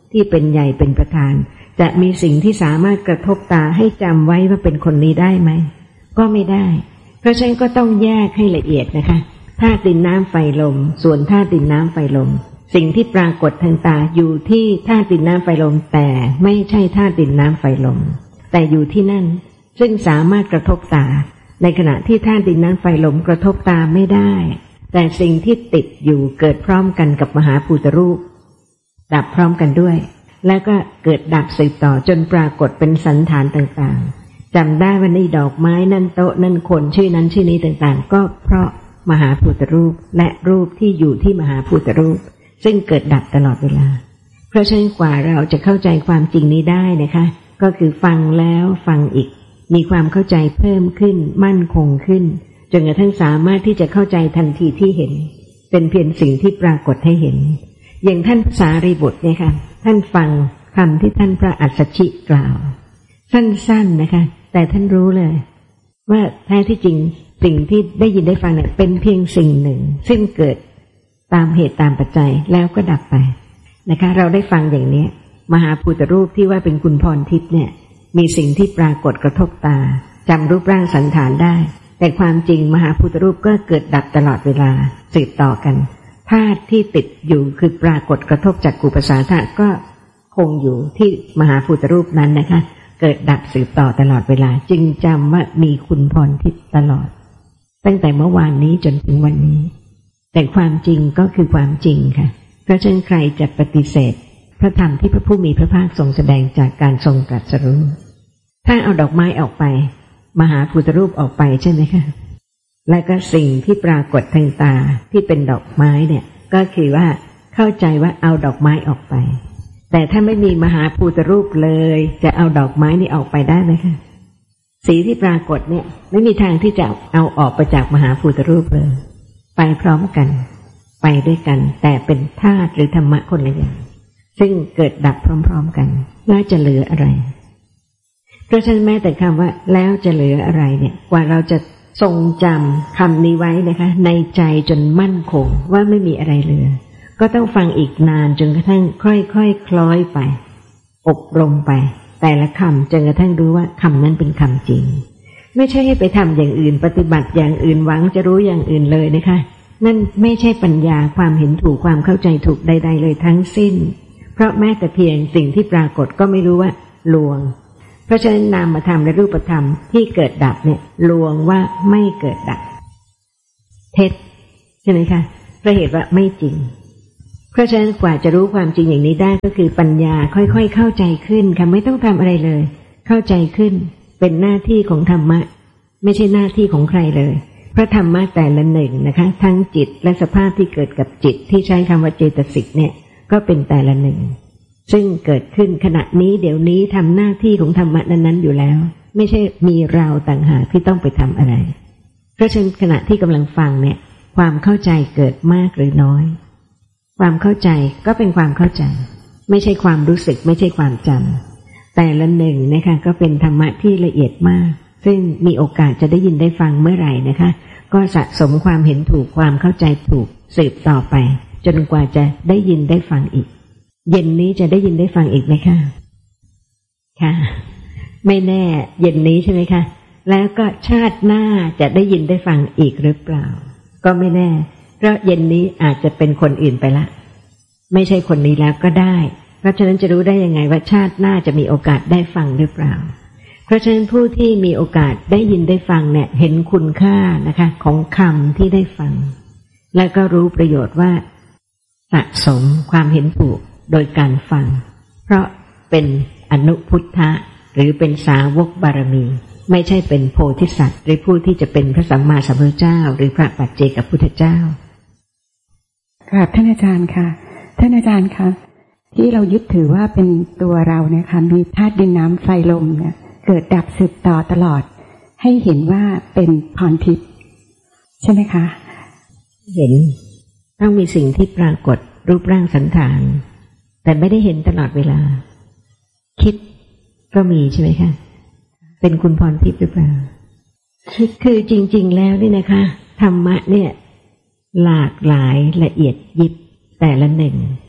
ที่เป็นใหญ่เป็นประธานจะมีสิ่งที่สามารถกระทบตาให้จำไว้ว่าเป็นคนนี้ได้ไหมก็ไม่ได้เพราะฉะนั้นก็ต้องแยกให้ละเอียดนะคะธาตุดินน้ำไฟลมส่วนธาตุดินน้ำไฟลมสิ่งที่ปรากฏทางตาอยู่ที่ธาตุดินน้ำไฟลมแต่ไม่ใช่ธาตุดินน้ำไฟลมแต่อยู่ที่นั่นซึ่งสามารถกระทบตาในขณะที่ธาตุดินน้ำไฟลมกระทบตาไม่ได้แต่สิ่งที่ติดอยู่เกิดพร้อมกันกับมหาภูตรูปดับพร้อมกันด้วยแล้วก็เกิดดับสืบต่อจนปรากฏเป็นสันฐานต่างๆจำได้ว่านี่ดอกไม้นั่นโต๊ะนั่นคนชื่อนั้นชื่อนี้ต่างๆก็เพราะมหาภูตรูปและรูปที่อยู่ที่มหาภูตรูปซึ่งเกิดดับตลอดเวลาเพราะฉะนั้นกว่าเราจะเข้าใจความจริงนี้ได้นะคะก็คือฟังแล้วฟังอีกมีความเข้าใจเพิ่มขึ้นมั่นคงขึ้นจนกระทั่งสามารถที่จะเข้าใจทันทีที่เห็นเป็นเพียงสิ่งที่ปรากฏให้เห็นอย่างท่านสารีบุตรเนี่ยค่ะท่านฟังคำที่ท่านพระอัสสชิกล่าวสั้นๆนะคะแต่ท่านรู้เลยว่าแท้ที่จริงสิ่งที่ได้ยินได้ฟังเนี่ยเป็นเพียงสิ่งหนึ่งซึ่งเกิดตามเหตุตามปัจจัยแล้วก็ดับไปนะคะเราได้ฟังอย่างนี้มหาภูตรูปที่ว่าเป็นคุณพรทิพย์เนี่ยมีสิ่งที่ปรากฏกระทบตาจำรูปร่างสันฐานได้แต่ความจริงมหาภูตรูปก็เกิดดับตลอดเวลาสืบต่อกันธาตุที่ติดอยู่คือปรากฏกระทบจากกุปสาธาก็คงอยู่ที่มหาภูตรูปนั้นนะคะเกิดดับสืบต่อตลอดเวลาจึงจำว่ามีคุณพรทิพย์ตลอดตั้งแต่เมื่อวานนี้จนถึงวันนี้แต่ความจริงก็คือความจริงค่ะเพราะฉะนั้นใครจะปฏิเสธพระธรรมที่พระผู้มีพระภาคทรงแสดงจากการทรงตรัสรู้ถ้าเอาดอกไม้ออกไปมหาภูตรูปออกไปใช่ไหมคะและก็สิ่งที่ปรากฏทางตาที่เป็นดอกไม้เนี่ยก็คือว่าเข้าใจว่าเอาดอกไม้ออกไปแต่ถ้าไม่มีมหาภูตรูปเลยจะเอาดอกไม้นี่ออกไปได้ไหมคะสีที่ปรากฏเนี่ยไม่มีทางที่จะเอาออกไปจากมหาภูตรูปเลยไปพร้อมกันไปด้วยกันแต่เป็นธาตุหรือธรรมะคนละอย่างซึ่งเกิดดับพร้อมๆกันแล้วจะเหลืออะไรเพราะฉะนั้นแม้แต่คำว่าแล้วจะเหลืออะไรเนี่ยกว่าเราจะทรงจำคำนี้ไว้นะคะในใจจนมั่นคงว่าไม่มีอะไรเหลือก็ต้องฟังอีกนานจนกระทั่งค่อยๆ ค, คล้อยไปอบรมไปแต่ละคำจนกระทั่งรู้ว่าคำนั้นเป็นคำจริงไม่ใช่ให้ไปทำอย่างอื่นปฏิบัติอย่างอื่นหวังจะรู้อย่างอื่นเลยนะคะนั่นไม่ใช่ปัญญาความเห็นถูกความเข้าใจถูกใดๆเลยทั้งสิ้นเพราะแม้แต่เพียงสิ่งที่ปรากฏก็ไม่รู้ว่าลวงเพราะฉะนั้นนามธรรมและรูปธรรมที่เกิดดับเนี่ยลวงว่าไม่เกิดดับเท็จใช่ไหมคะเพราะเหตุว่าไม่จริงเพราะฉะนั้นกว่าจะรู้ความจริงอย่างนี้ได้ก็คือปัญญาค่อยๆเข้าใจขึ้นค่ะไม่ต้องทำอะไรเลยเข้าใจขึ้นเป็นหน้าที่ของธรรมะไม่ใช่หน้าที่ของใครเลยเพราะธรรมะแต่ละหนึ่งนะคะทั้งจิตและสภาพที่เกิดกับจิตที่ใช้คำว่าเจตสิกเนี่ยก็เป็นแต่ละหนึ่งซึ่งเกิดขึ้นขณะนี้เดี๋ยวนี้ทำหน้าที่ของธรรมะนั้นๆอยู่แล้วไม่ใช่มีเราต่างหากที่ต้องไปทำอะไรเพราะฉะนั้นขณะที่กำลังฟังเนี่ยความเข้าใจเกิดมากหรือน้อยความเข้าใจก็เป็นความเข้าใจไม่ใช่ความรู้สึกไม่ใช่ความจำแต่ละหนึ่งนะคะก็เป็นธรรมะที่ละเอียดมากซึ่งมีโอกาสจะได้ยินได้ฟังเมื่อไหร่นะคะก็สะสมความเห็นถูกความเข้าใจถูกสืบต่อไปจนกว่าจะได้ยินได้ฟังอีกเย็นนี้จะได้ยินได้ฟังอีกไหมคะค่ะไม่แน่เย็นนี้ใช่ไหมคะแล้วก็ชาติหน้าจะได้ยินได้ฟังอีกหรือเปล่าก็ไม่แน่เพราะเย็นนี้อาจจะเป็นคนอื่นไปละไม่ใช่คนนี้แล้วก็ได้เพราะฉะนั้นจะรู้ได้ยังไงว่าชาติหน้าจะมีโอกาสได้ฟังหรือเปล่าเพราะฉะนั้นผู้ที่มีโอกาสได้ยินได้ฟังเนี่ยเห็นคุณค่านะคะของคำที่ได้ฟังแล้วก็รู้ประโยชน์ว่าสะสมความเห็นถูกโดยการฟังเพราะเป็นอนุพุทธะหรือเป็นสาวกบารมีไม่ใช่เป็นโพธิสัตว์หรือผู้ที่จะเป็นพระสัมมาสัมพุทธเจ้าหรือพระปัจเจกพุทธเจ้ากราบท่านอาจารย์ค่ะท่านอาจารย์คะที่เรายึดถือว่าเป็นตัวเราเนี่ยค่ะมีธาตุดินน้ำไฟลมเนี่ยเกิดดับสืบต่อตลอดให้เห็นว่าเป็นพรทิพย์ใช่ไหมคะเห็นต้องมีสิ่งที่ปรากฏรูปร่างสันฐานแต่ไม่ได้เห็นตลอดเวลาคิดก็มีใช่ไหมคะเป็นคุณพรทิพย์หรือเปล่าคิดคือจริงๆแล้วนี่นะคะธรรมะเนี่ยหลากหลายละเอียดยิบแต่ละหนึ่ง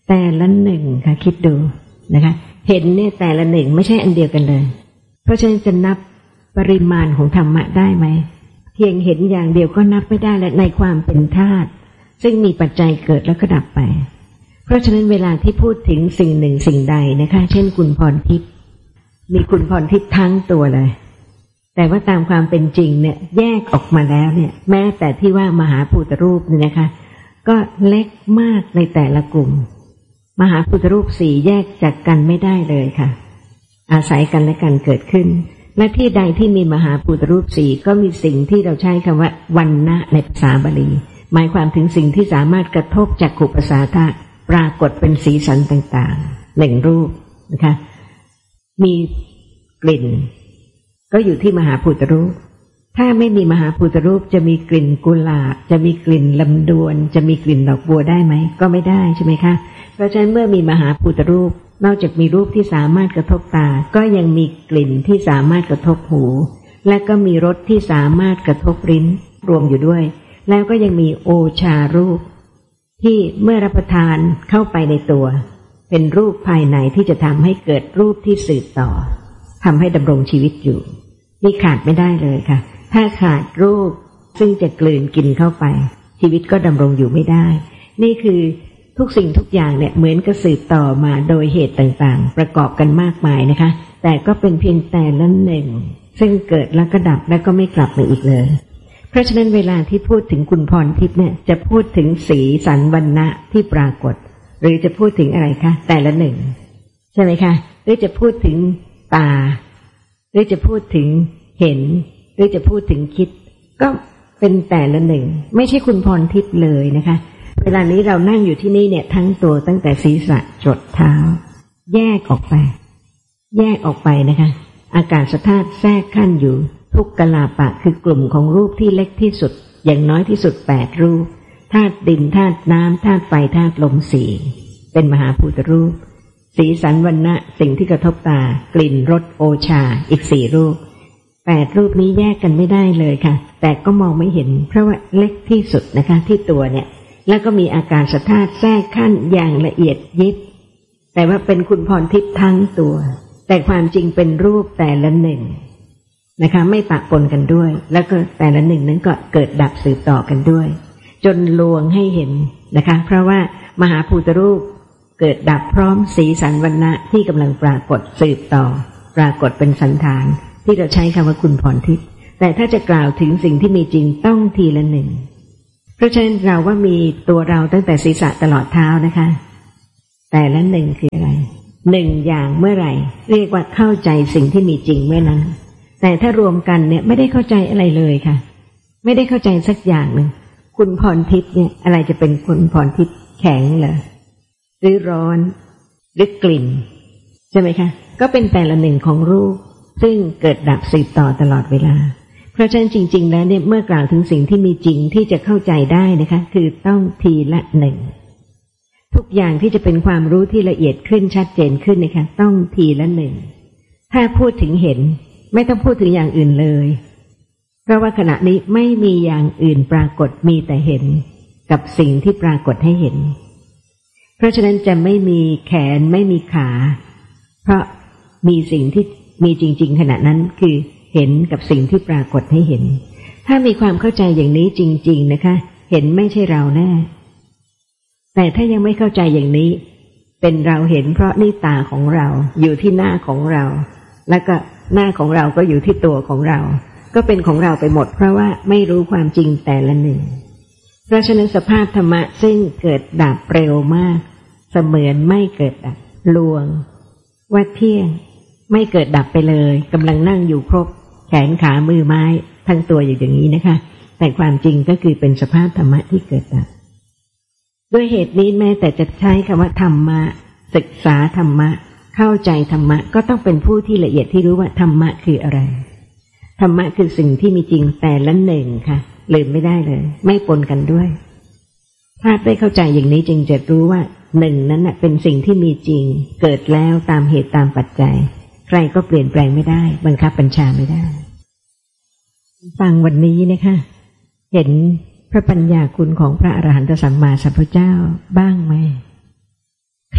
แต่ละหนึ่งค่ะคิดดูนะคะเห็นเนี่ยแต่ละหนึ่งไม่ใช่อันเดียวกันเลยเพราะฉะนั้นจะนับปริมาณของธรรมะได้ไหมเพียงเห็นอย่างเดียวก็นับไม่ได้และในความเป็นธาตุซึ่งมีปัจจัยเกิดแล้วก็ดับไปเพราะฉะนั้นเวลาที่พูดถึงสิ่งหนึ่งสิ่งใดนะคะเช่นคุณพรทิพย์มีคุณพรทิพย์ทั้งตัวเลยแต่ว่าตามความเป็นจริงเนี่ยแยกออกมาแล้วเนี่ยแม้แต่ที่ว่ามหาภูตรูปเนี่ยนะคะก็เล็กมากในแต่ละกลุ่มมหาภูตรูปสี่แยกจากกันไม่ได้เลยค่ะอาศัยกันและกันเกิดขึ้นและที่ใดที่มีมหาภูตรูปสี่ก็มีสิ่งที่เราใช้คำว่าวัณณะในภาษาบาลีหมายความถึงสิ่งที่สามารถกระทบจักขุประสาทะปรากฏเป็นสีสันต่างๆหนึ่งรูปนะคะมีกลิ่นก็อยู่ที่มหาภูตรูปถ้าไม่มีมหาภูตรูปจะมีกลิ่นกุหลาบจะมีกลิ่นลำดวนจะมีกลิ่นดอกบัวได้ไหมก็ไม่ได้ใช่ไหมคะเพราะฉะนั้นเมื่อมีมหาภูตรูปนอกจากมีรูปที่สามารถกระทบตาก็ยังมีกลิ่นที่สามารถกระทบหูและก็มีรสที่สามารถกระทบลิ้นรวมอยู่ด้วยแล้วก็ยังมีโอชารูปที่เมื่อรับประทานเข้าไปในตัวเป็นรูปภายในที่จะทำให้เกิดรูปที่สืบต่อทำให้ดำรงชีวิตอยู่นี่ขาดไม่ได้เลยค่ะถ้าขาดรูปซึ่งจะกลืนกินเข้าไปชีวิตก็ดำรงอยู่ไม่ได้นี่คือทุกสิ่งทุกอย่างเนี่ยเหมือนกับสืบต่อมาโดยเหตุต่างๆประกอบกันมากมายนะคะแต่ก็เป็นเพียงแต่ละหนึ่งซึ่งเกิดแล้วก็ดับแล้วก็ไม่กลับมาอีกเลยเพราะฉะนั้นเวลาที่พูดถึงคุณพรทิพย์เนี่ยจะพูดถึงสีสันวรรณะที่ปรากฏหรือจะพูดถึงอะไรคะแต่ละหนึ่งใช่ไหมคะหรือจะพูดถึงตาหรือจะพูดถึงเห็นหรือจะพูดถึงคิดก็เป็นแต่ละหนึ่งไม่ใช่คุณพรทิพย์เลยนะคะเวลานี้เรานั่งอยู่ที่นี่เนี่ยทั้งตัวตั้งแต่ศีรษะจรดเท้าแยกออกไปแยกออกไปนะคะอากาศธาตุแทรกขั้นอยู่ทุกกลาปะคือกลุ่มของรูปที่เล็กที่สุดอย่างน้อยที่สุดแปดรูปธาตุดินธาตุน้ำธาตุไฟธาตุลมสี่เป็นมหาภูตรูปสีสันวรรณะสิ่งที่กระทบตากลิ่นรสโอชาอีกสี่รูปแปดรูปนี้แยกกันไม่ได้เลยค่ะแต่ก็มองไม่เห็นเพราะว่าเล็กที่สุดนะคะที่ตัวเนี่ยแล้วก็มีอากาศธาตุแทรกขั้นอย่างละเอียดยิบแต่ว่าเป็นคุณพรทิพย์ทั้งตัวแต่ความจริงเป็นรูปแต่ละหนึ่งนะคะไม่ปะปนกันด้วยแล้วก็แต่ละหนึ่งนั้นก็เกิดดับสืบต่อกันด้วยจนลวงให้เห็นนะคะเพราะว่ามหาภูตรูปเกิดดับพร้อมสีสันวรรณะที่กำลังปรากฏสืบต่อปรากฏเป็นสันฐานที่เราใช้คำว่าคุณพรทิพย์แต่ถ้าจะกล่าวถึงสิ่งที่มีจริงต้องทีละหนึ่งเพราะฉะนั้นเราว่ามีตัวเราตั้งแต่ศีรษะตลอดเท้านะคะแต่ละหนึ่งคืออะไรหนึ่งอย่างเมื่อไหร่เรียกว่าเข้าใจสิ่งที่มีจริงเมื่อนั้นแต่ถ้ารวมกันเนี่ยไม่ได้เข้าใจอะไรเลยค่ะไม่ได้เข้าใจสักอย่างหนึ่งคุณพรทิพย์เนี่ยอะไรจะเป็นคุณพรทิพย์แข็งเหรอหรือร้อนหรือกลิ่นใช่ไหมคะก็เป็นแต่ละหนึ่งของรูปซึ่งเกิดดับสืบต่อตลอดเวลาเพราะฉะนั้นจริงๆแล้วเนี่ยเมื่อกล่าวถึงสิ่งที่มีจริงที่จะเข้าใจได้นะคะคือต้องทีละหนึ่งทุกอย่างที่จะเป็นความรู้ที่ละเอียดขึ้นชัดเจนขึ้นนะคะต้องทีละหนึ่งถ้าพูดถึงเห็นไม่ต้องพูดถึงอย่างอื่นเลยเพราะว่าขณะนี้ไม่มีอย่างอื่นปรากฏมีแต่เห็นกับสิ่งที่ปรากฏให้เห็นเพราะฉะนั้นจะไม่มีแขนไม่มีขาเพราะมีสิ่งที่มีจริงๆขณะนั้นคือเห็นกับสิ่งที่ปรากฏให้เห็นถ้ามีความเข้าใจอย่างนี้จริงๆนะคะเห็นไม่ใช่เราแน่แต่ถ้ายังไม่เข้าใจอย่างนี้เป็นเราเห็นเพราะนี่ตาของเราอยู่ที่หน้าของเราแล้วก็หน้าของเราก็อยู่ที่ตัวของเราก็เป็นของเราไปหมดเพราะว่าไม่รู้ความจริงแต่ละหนึ่งเพราะฉะนั้นสภาพธรรมะซึ่งเกิดดับเร็วมากเสมือนไม่เกิดดับลวงว่าเที่ยงไม่เกิดดับไปเลยกำลังนั่งอยู่ครบแขนขามือไม้ทั้งตัวอยู่อย่างนี้นะคะแต่ความจริงก็คือเป็นสภาพธรรมะที่เกิดดับด้วยเหตุนี้แม้แต่จะใช้คำว่าธรรมะศึกษาธรรมะเข้าใจธรรมะก็ต้องเป็นผู้ที่ละเอียดที่รู้ว่าธรรมะคืออะไรธรรมะคือสิ่งที่มีจริงแต่ละหนึ่งค่ะลืมไม่ได้เลยไม่ปนกันด้วยถ้าได้เข้าใจอย่างนี้จึงจะรู้ว่าหนึ่งนั้นน่ะเป็นสิ่งที่มีจริงเกิดแล้วตามเหตุตามปัจจัยใครก็เปลี่ยนแปลงไม่ได้บังคับบัญชาไม่ได้ฟังวันนี้นะคะเห็นพระปัญญาคุณของพระอรหันตสัมมาสัมพุทธเจ้าบ้างไหม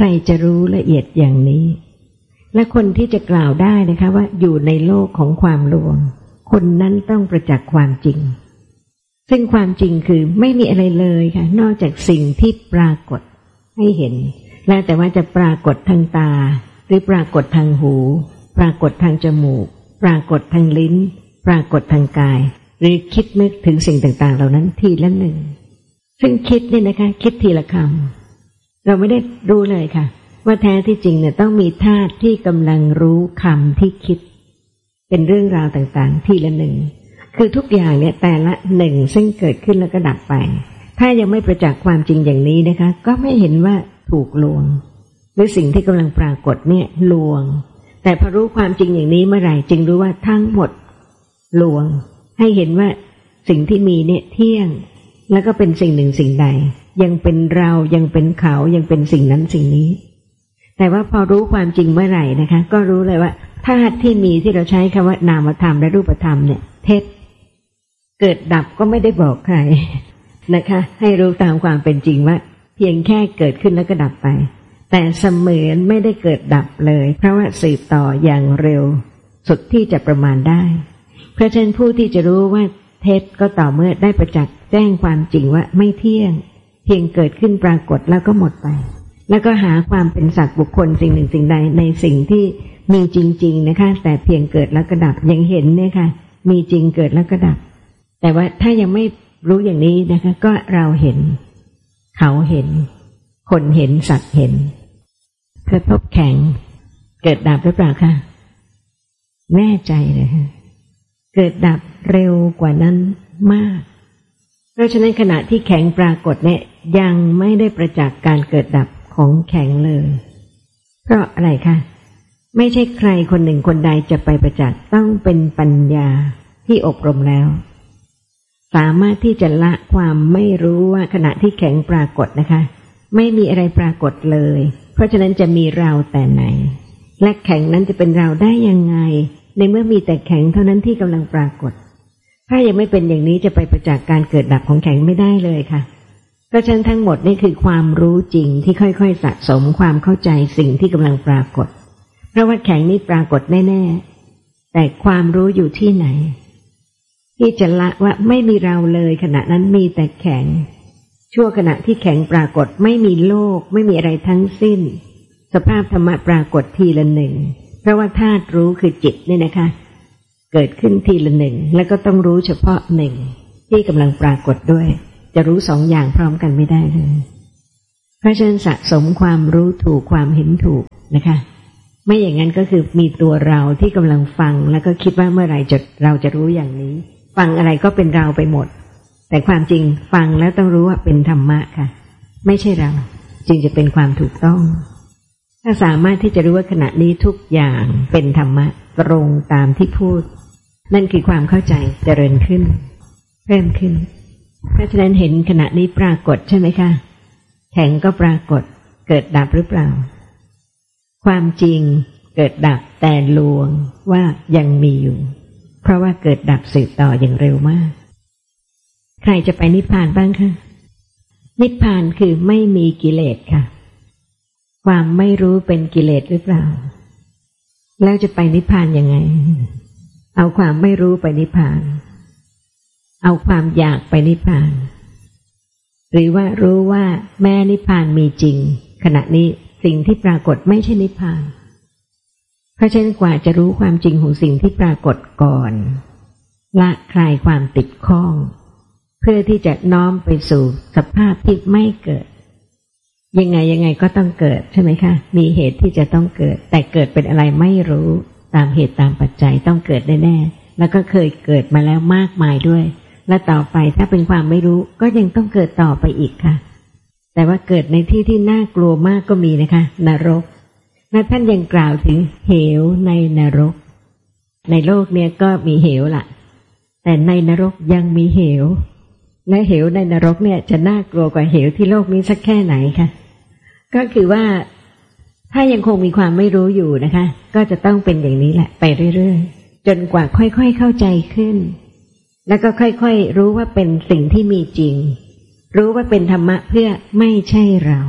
รจะรู้ละเอียดอย่างนี้และคนที่จะกล่าวได้นะคะว่าอยู่ในโลกของความลวงคนนั้นต้องประจักษ์ความจริงซึ่งความจริงคือไม่มีอะไรเลยค่ะนอกจากสิ่งที่ปรากฏให้เห็นแล้วแต่ว่าจะปรากฏทางตาหรือปรากฏทางหูปรากฏทางจมูกปรากฏทางลิ้นปรากฏทางกายหรือคิดนึกถึงสิ่งต่างๆเหล่านั้นทีละหนึ่งซึ่งคิดเนี่ยนะคะคิดทีละคำเราไม่ได้รู้เลยค่ะว่าแท้ที่จริงเนี่ยต้องมีธาตุที่กำลังรู้คำที่คิดเป็นเรื่องราวต่างๆทีละหนึ่งคือทุกอย่างเนี่ยแต่ละหนึ่งซึ่งเกิดขึ้นแล้วก็ดับไปถ้ายังไม่ประจักษ์ความจริงอย่างนี้นะคะก็ไม่เห็นว่าถูกลวงหรือสิ่งที่กำลังปรากฏเนี่ยลวงแต่พอรู้ความจริงอย่างนี้เมื่อไหร่จึงรู้ว่าทั้งหมดลวงให้เห็นว่าสิ่งที่มีเนี่ยเที่ยงแล้วก็เป็นสิ่งหนึ่งสิ่งใดยังเป็นเรายังเป็นเขายังเป็นสิ่งนั้นสิ่งนี้แต่ว่าพอรู้ความจริงเมื่อไหร่นะคะก็รู้เลยว่าธาตุที่มีที่เราใช้คำว่านามธรรมและรูปธรรมเนี่ยเท็จเกิดดับก็ไม่ได้บอกใครนะคะให้รู้ตามความเป็นจริงว่าเพียงแค่เกิดขึ้นแล้วก็ดับไปแต่เสมือนไม่ได้เกิดดับเลยเพราะว่าสืบต่ออย่างเร็วสุดที่จะประมาณได้เพราะฉะนั้นผู้ที่จะรู้ว่าเท็จก็ต่อเมื่อได้ประจักษ์แจ้งความจริงว่าไม่เที่ยงเพียงเกิดขึ้นปรากฏแล้วก็หมดไปแล้วก็หาความเป็นสัตว์บุคคลสิ่งหนึ่งสิ่งใดในสิ่งที่มีจริงๆนะคะแต่เพียงเกิดแล้วก็ดับยังเห็นเนี่ยค่ะมีจริงเกิดแล้วก็ดับแต่ว่าถ้ายังไม่รู้อย่างนี้นะคะก็เราเห็นเขาเห็นคนเห็นสัตว์เห็นกระทบแข็งเกิดดับหรือเปล่าคะแน่ใจเลยค่ะเกิดดับเร็วกว่านั้นมากเพราะฉะนั้นขณะที่แข็งปรากฏเนี่ยยังไม่ได้ประจักษ์การเกิดดับของแข็งเลยเพราะอะไรคะไม่ใช่ใครคนหนึ่งคนใดจะไปประจักษ์ต้องเป็นปัญญาที่อบรมแล้วสามารถที่จะละความไม่รู้ว่าขณะที่แข็งปรากฏนะคะไม่มีอะไรปรากฏเลยเพราะฉะนั้นจะมีเราแต่ไหนและแข็งนั้นจะเป็นเราได้ยังไงในเมื่อมีแต่แข็งเท่านั้นที่กำลังปรากฏถ้ายังไม่เป็นอย่างนี้จะไปประจักษ์การเกิดดับของแข็งไม่ได้เลยค่ะเพราะฉะนั้นทั้งหมดนี่คือความรู้จริงที่ค่อยๆสะสมความเข้าใจสิ่งที่กำลังปรากฏเพราะว่าแข็งนี่ปรากฏแน่ๆแต่ความรู้อยู่ที่ไหนที่จะละว่าไม่มีเราเลยขณะนั้นมีแต่แข็งชั่วขณะที่แข็งปรากฏไม่มีโลกไม่มีอะไรทั้งสิ้นสภาพธรรมะปรากฏทีละหนึ่งเพราะว่าธาตุรู้คือจิตนี่นะคะเกิดขึ้นทีละหนึ่งแล้วก็ต้องรู้เฉพาะหนึ่งที่กำลังปรากฏด้วยจะรู้สองอย่างพร้อมกันไม่ได้เลยเพราะฉะนั้นสะสมความรู้ถูกความเห็นถูกนะคะไม่อย่างนั้นก็คือมีตัวเราที่กำลังฟังแล้วก็คิดว่าเมื่อไหร่จะเราจะรู้อย่างนี้ฟังอะไรก็เป็นเราไปหมดแต่ความจริงฟังแล้วต้องรู้ว่าเป็นธรรมะค่ะไม่ใช่เราจึงจะเป็นความถูกต้องถ้าสามารถที่จะรู้ว่าขณะนี้ทุกอย่างเป็นธรรมะตรงตามที่พูดนั่นคือความเข้าใจเจริญขึ้นเพิ่มขึ้นเพราะฉะนั้นเห็นขณะนี้ปรากฏใช่ไหมคะแข็งก็ปรากฏเกิดดับหรือเปล่าความจริงเกิดดับแต่ลวงว่ายังมีอยู่เพราะว่าเกิดดับสืบต่ออย่างเร็วมากใครจะไปนิพพานบ้างคะนิพพานคือไม่มีกิเลสค่ะความไม่รู้เป็นกิเลสหรือเปล่าแล้วจะไปนิพพานยังไงเอาความไม่รู้ไปนิพพานเอาความอยากไปนิพพานหรือว่ารู้ว่าแม้นิพพานมีจริงขณะนี้สิ่งที่ปรากฏไม่ใช่นิพพานเพราะฉะนั้นกว่าจะรู้ความจริงของสิ่งที่ปรากฏก่อนละคลายความติดข้องเพื่อที่จะน้อมไปสู่สภาพที่ไม่เกิดยังไงยังไงก็ต้องเกิดใช่ไหมคะมีเหตุที่จะต้องเกิดแต่เกิดเป็นอะไรไม่รู้ตามเหตุตามปัจจัยต้องเกิดแน่ๆแล้วก็เคยเกิดมาแล้วมากมายด้วยและต่อไปถ้าเป็นความไม่รู้ก็ยังต้องเกิดต่อไปอีกค่ะแต่ว่าเกิดในที่ที่น่ากลัวมากก็มีนะคะนรกและท่านยังกล่าวถึงเหวในนรกในโลกเนี้ยก็มีเหวล่ะแต่ในนรกยังมีเหวและเหวในนรกเนี่ยจะน่ากลัวกว่าเหวที่โลกนี้สักแค่ไหนคะก็คือว่าถ้ายังคงมีความไม่รู้อยู่นะคะก็จะต้องเป็นอย่างนี้แหละไปเรื่อยๆจนกว่าค่อยๆเข้าใจขึ้นแล้วก็ค่อยๆรู้ว่าเป็นสิ่งที่มีจริงรู้ว่าเป็นธรรมะเพื่อไม่ใช่เรา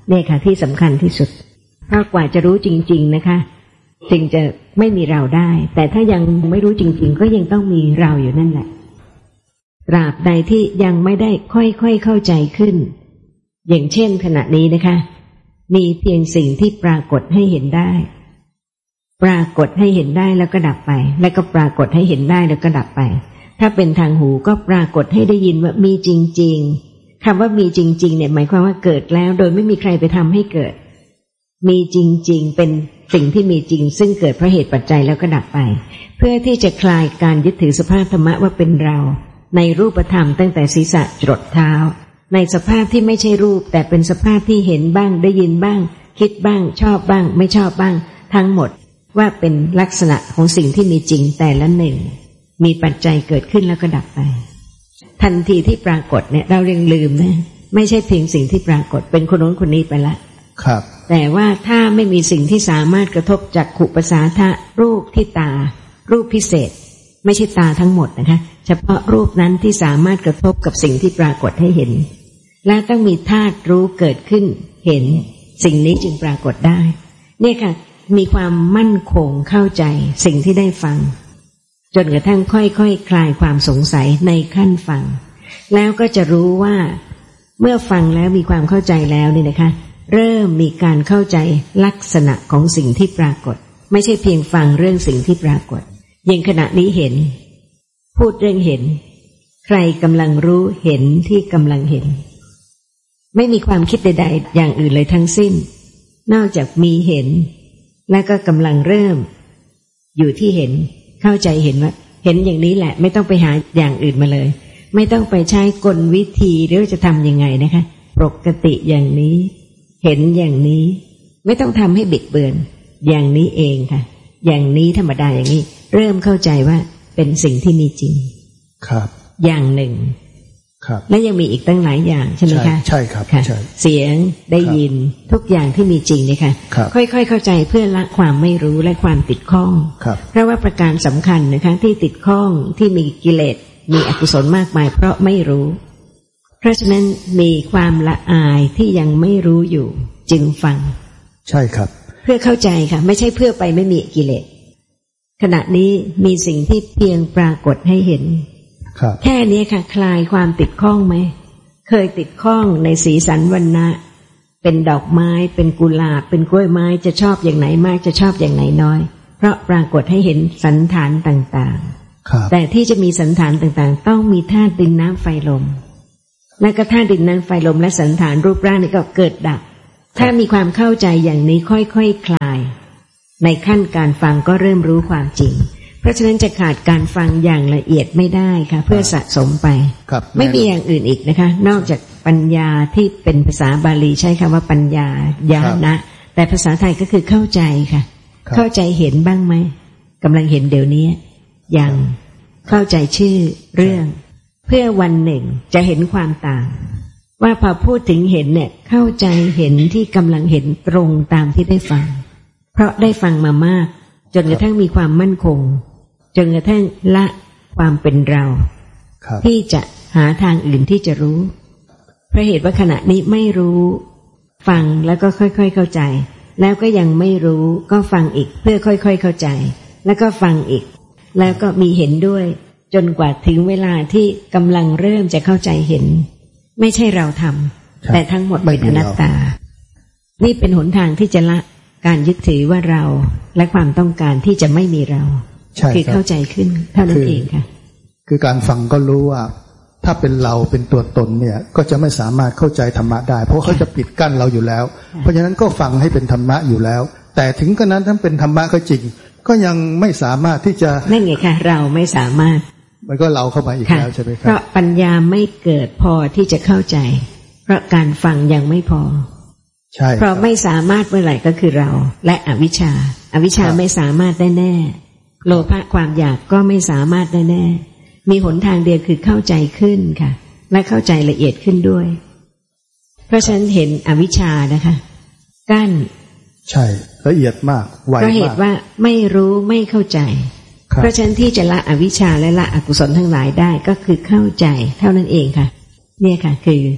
เนี่ยค่ะที่สำคัญที่สุดเพราะกว่าจะรู้จริงๆนะคะจึงจะไม่มีเราได้แต่ถ้ายังไม่รู้จริงๆก็ยังต้องมีเราอยู่นั่นแหละตราบใดที่ยังไม่ได้ค่อยๆเข้าใจขึ้นอย่างเช่นขณะนี้นะคะมีเพียงสิ่งที่ปรากฏให้เห็นได้ปรากฏให้เห็นได้แล้วก็ดับไปแล้วก็ปรากฏให้เห็นได้แล้วก็ดับไปถ้าเป็นทางหูก็ปรากฏให้ได้ยินว่ามีจริงๆคำว่ามีจริงๆเนี่ยหมายความว่าเกิดแล้วโดยไม่มีใครไปทำให้เกิดมีจริงๆเป็นสิ่งที่มีจริงซึ่งเกิดเพราะเหตุปัจจัยแล้วก็ดับไปเพื่อที่จะคลายการยึดถือสภาพธรรมะว่าเป็นเราในรูปธรรมตั้งแต่ศีรษะจรดเท้าในสภาพที่ไม่ใช่รูปแต่เป็นสภาพที่เห็นบ้างได้ยินบ้างคิดบ้างชอบบ้างไม่ชอบบ้างทั้งหมดว่าเป็นลักษณะของสิ่งที่มีจริงแต่ละหนึ่งมีปัจจัยเกิดขึ้นแล้วก็ดับไปทันทีที่ปรากฏเนี่ยเรายังลืมนะไม่ใช่เพียงสิ่งที่ปรากฏเป็นคนโน้นคนนี้ไปละครับแต่ว่าถ้าไม่มีสิ่งที่สามารถกระทบจักขุประสาทะรูปที่ตารูปพิเศษไม่ใช่ตาทั้งหมดนะคะเฉพาะรูปนั้นที่สามารถกระทบกับสิ่งที่ปรากฏให้เห็นและต้องมีธาตุรู้เกิดขึ้นเห็นสิ่งนี้จึงปรากฏได้เนี่ยค่ะมีความมั่นคงเข้าใจสิ่งที่ได้ฟังจนกระทั่งค่อยๆ ค, คลายความสงสัยในขั้นฟังแล้วก็จะรู้ว่าเมื่อฟังแล้วมีความเข้าใจแล้วเนี่ยนะคะเริ่มมีการเข้าใจลักษณะของสิ่งที่ปรากฏไม่ใช่เพียงฟังเรื่องสิ่งที่ปรากฏอย่างขณะนี้เห็นพูดเรื่องเห็นใครกำลังรู้เห็นที่กำลังเห็นไม่มีความคิดใดๆอย่างอื่นเลยทั้งสิ้นนอกจากมีเห็นและก็กำลังเริ่มอยู่ที่เห็นเข้าใจเห็นว่าเห็นอย่างนี้แหละไม่ต้องไปหาอย่างอื่นมาเลยไม่ต้องไปใช้กลวิธีหรือจะทำยังไงนะคะปกติอย่างนี้เห็นอย่างนี้ไม่ต้องทำให้บิดเบือนอย่างนี้เองค่ะอย่างนี้ธรรมดาอย่างนี้เริ่มเข้าใจว่าเป็นสิ่งที่มีจริงครับอย่างหนึ่งครับและยังมีอีกตั้งหลายอย่างใช่ไหมคะใช่ครับใช่เสียงได้ยินทุกอย่างที่มีจริงเนี่ยค่ะค่อยๆเข้าใจเพื่อละความไม่รู้และความติดข้องเพราะว่าประการสำคัญนะคะที่ติดข้องที่มีกิเลสมีอกุศลมากมายเพราะไม่รู้เพราะฉะนั้นมีความละอายที่ยังไม่รู้อยู่จึงฟังใช่ครับเพื่อเข้าใจค่ะไม่ใช่เพื่อไปไม่มีกิเลสขณะนี้มีสิ่งที่เพียงปรากฏให้เห็นแค่นี้ค่ะคลายความติดข้องไหมเคยติดข้องในสีสันวรรณะเป็นดอกไม้เป็นกุหลาบเป็นกล้วยไม้จะชอบอย่างไหนมากจะชอบอย่างไหนน้อยเพราะปรากฏให้เห็นสันฐานต่างๆแต่ที่จะมีสันฐานต่างๆต้องมีธาตุดินน้ำไฟลมและก็ธาตุดินน้ำไฟลมและสันฐานรูปร่างนี่ก็เกิดดับถ้ามีความเข้าใจอย่างนี้ค่อยๆ ค, คลายในขั้นการฟังก็เริ่มรู้ความจริงเพราะฉะนั้นจะขาดการฟังอย่างละเอียดไม่ได้ค่ะเพื่อสะสมไปไม่มีอย่างอื่นอีกนะคะนอกจากปัญญาที่เป็นภาษาบาลีใช้คำว่าปัญญาญาณะแต่ภาษาไทยก็คือเข้าใจค่ะเข้าใจเห็นบ้างไหมกำลังเห็นเดี๋ยวนี้ยังเข้าใจชื่อเรื่องเพื่อวันหนึ่งจะเห็นความต่างว่าพอพูดถึงเห็นเนี่ยเข้าใจเห็นที่กำลังเห็นตรงตามที่ได้ฟังเพราะได้ฟังมามากจนกระทั่งมีความมั่นคงจนกระทั่งละความเป็นเราที่จะหาทางอื่นที่จะรู้เพราะเหตุว่าขณะนี้ไม่รู้ฟังแล้วก็ค่อยๆเข้าใจแล้วก็ยังไม่รู้ก็ฟังอีกเพื่อค่อยๆเข้าใจแล้วก็ฟังอีกแล้วก็มีเห็นด้วยจนกว่าถึงเวลาที่กำลังเริ่มจะเข้าใจเห็นไม่ใช่เราทำแต่ทั้งหมดเป็นอนัตตานี่เป็นหนทางที่จะละการยึดถือว่าเราและความต้องการที่จะไม่มีเราคือเข้าใจขึ้นเท่านั้นเองค่ะคือการฟังก็รู้ว่าถ้าเป็นเราเป็นตัวตนเนี่ยก็จะไม่สามารถเข้าใจธรรมะได้เพราะเขาจะปิดกั้นเราอยู่แล้วเพราะฉะนั้นก็ฟังให้เป็นธรรมะอยู่แล้วแต่ถึงกระนั้นทั้งเป็นธรรมะก็จริงก็ยังไม่สามารถที่จะนั่นไงค่ะเราไม่สามารถมันก็เราเข้ามาอีกแล้วใช่ไหมครับเพราะปัญญาไม่เกิดพอที่จะเข้าใจเพราะการฟังยังไม่พอใช่เพราะไม่สามารถเมื่อไหร่ก็คือเราและอวิชชาอวิชชาไม่สามารถได้แน่โลภะความอยากก็ไม่สามารถได้แน่มีหนทางเดียวคือเข้าใจขึ้นค่ะและเข้าใจละเอียดขึ้นด้วยเพราะฉะนั้นเห็นอวิชชานะคะกั้นใช่ละเอียดมากไวมากก็เหตุว่าไม่รู้ไม่เข้าใจเพราะฉะนั้นที่จะละอวิชชาและละอกุศลทั้งหลายได้ก็คือเข้าใจเท่านั้นเองค่ะเนี่ยค่ะคือ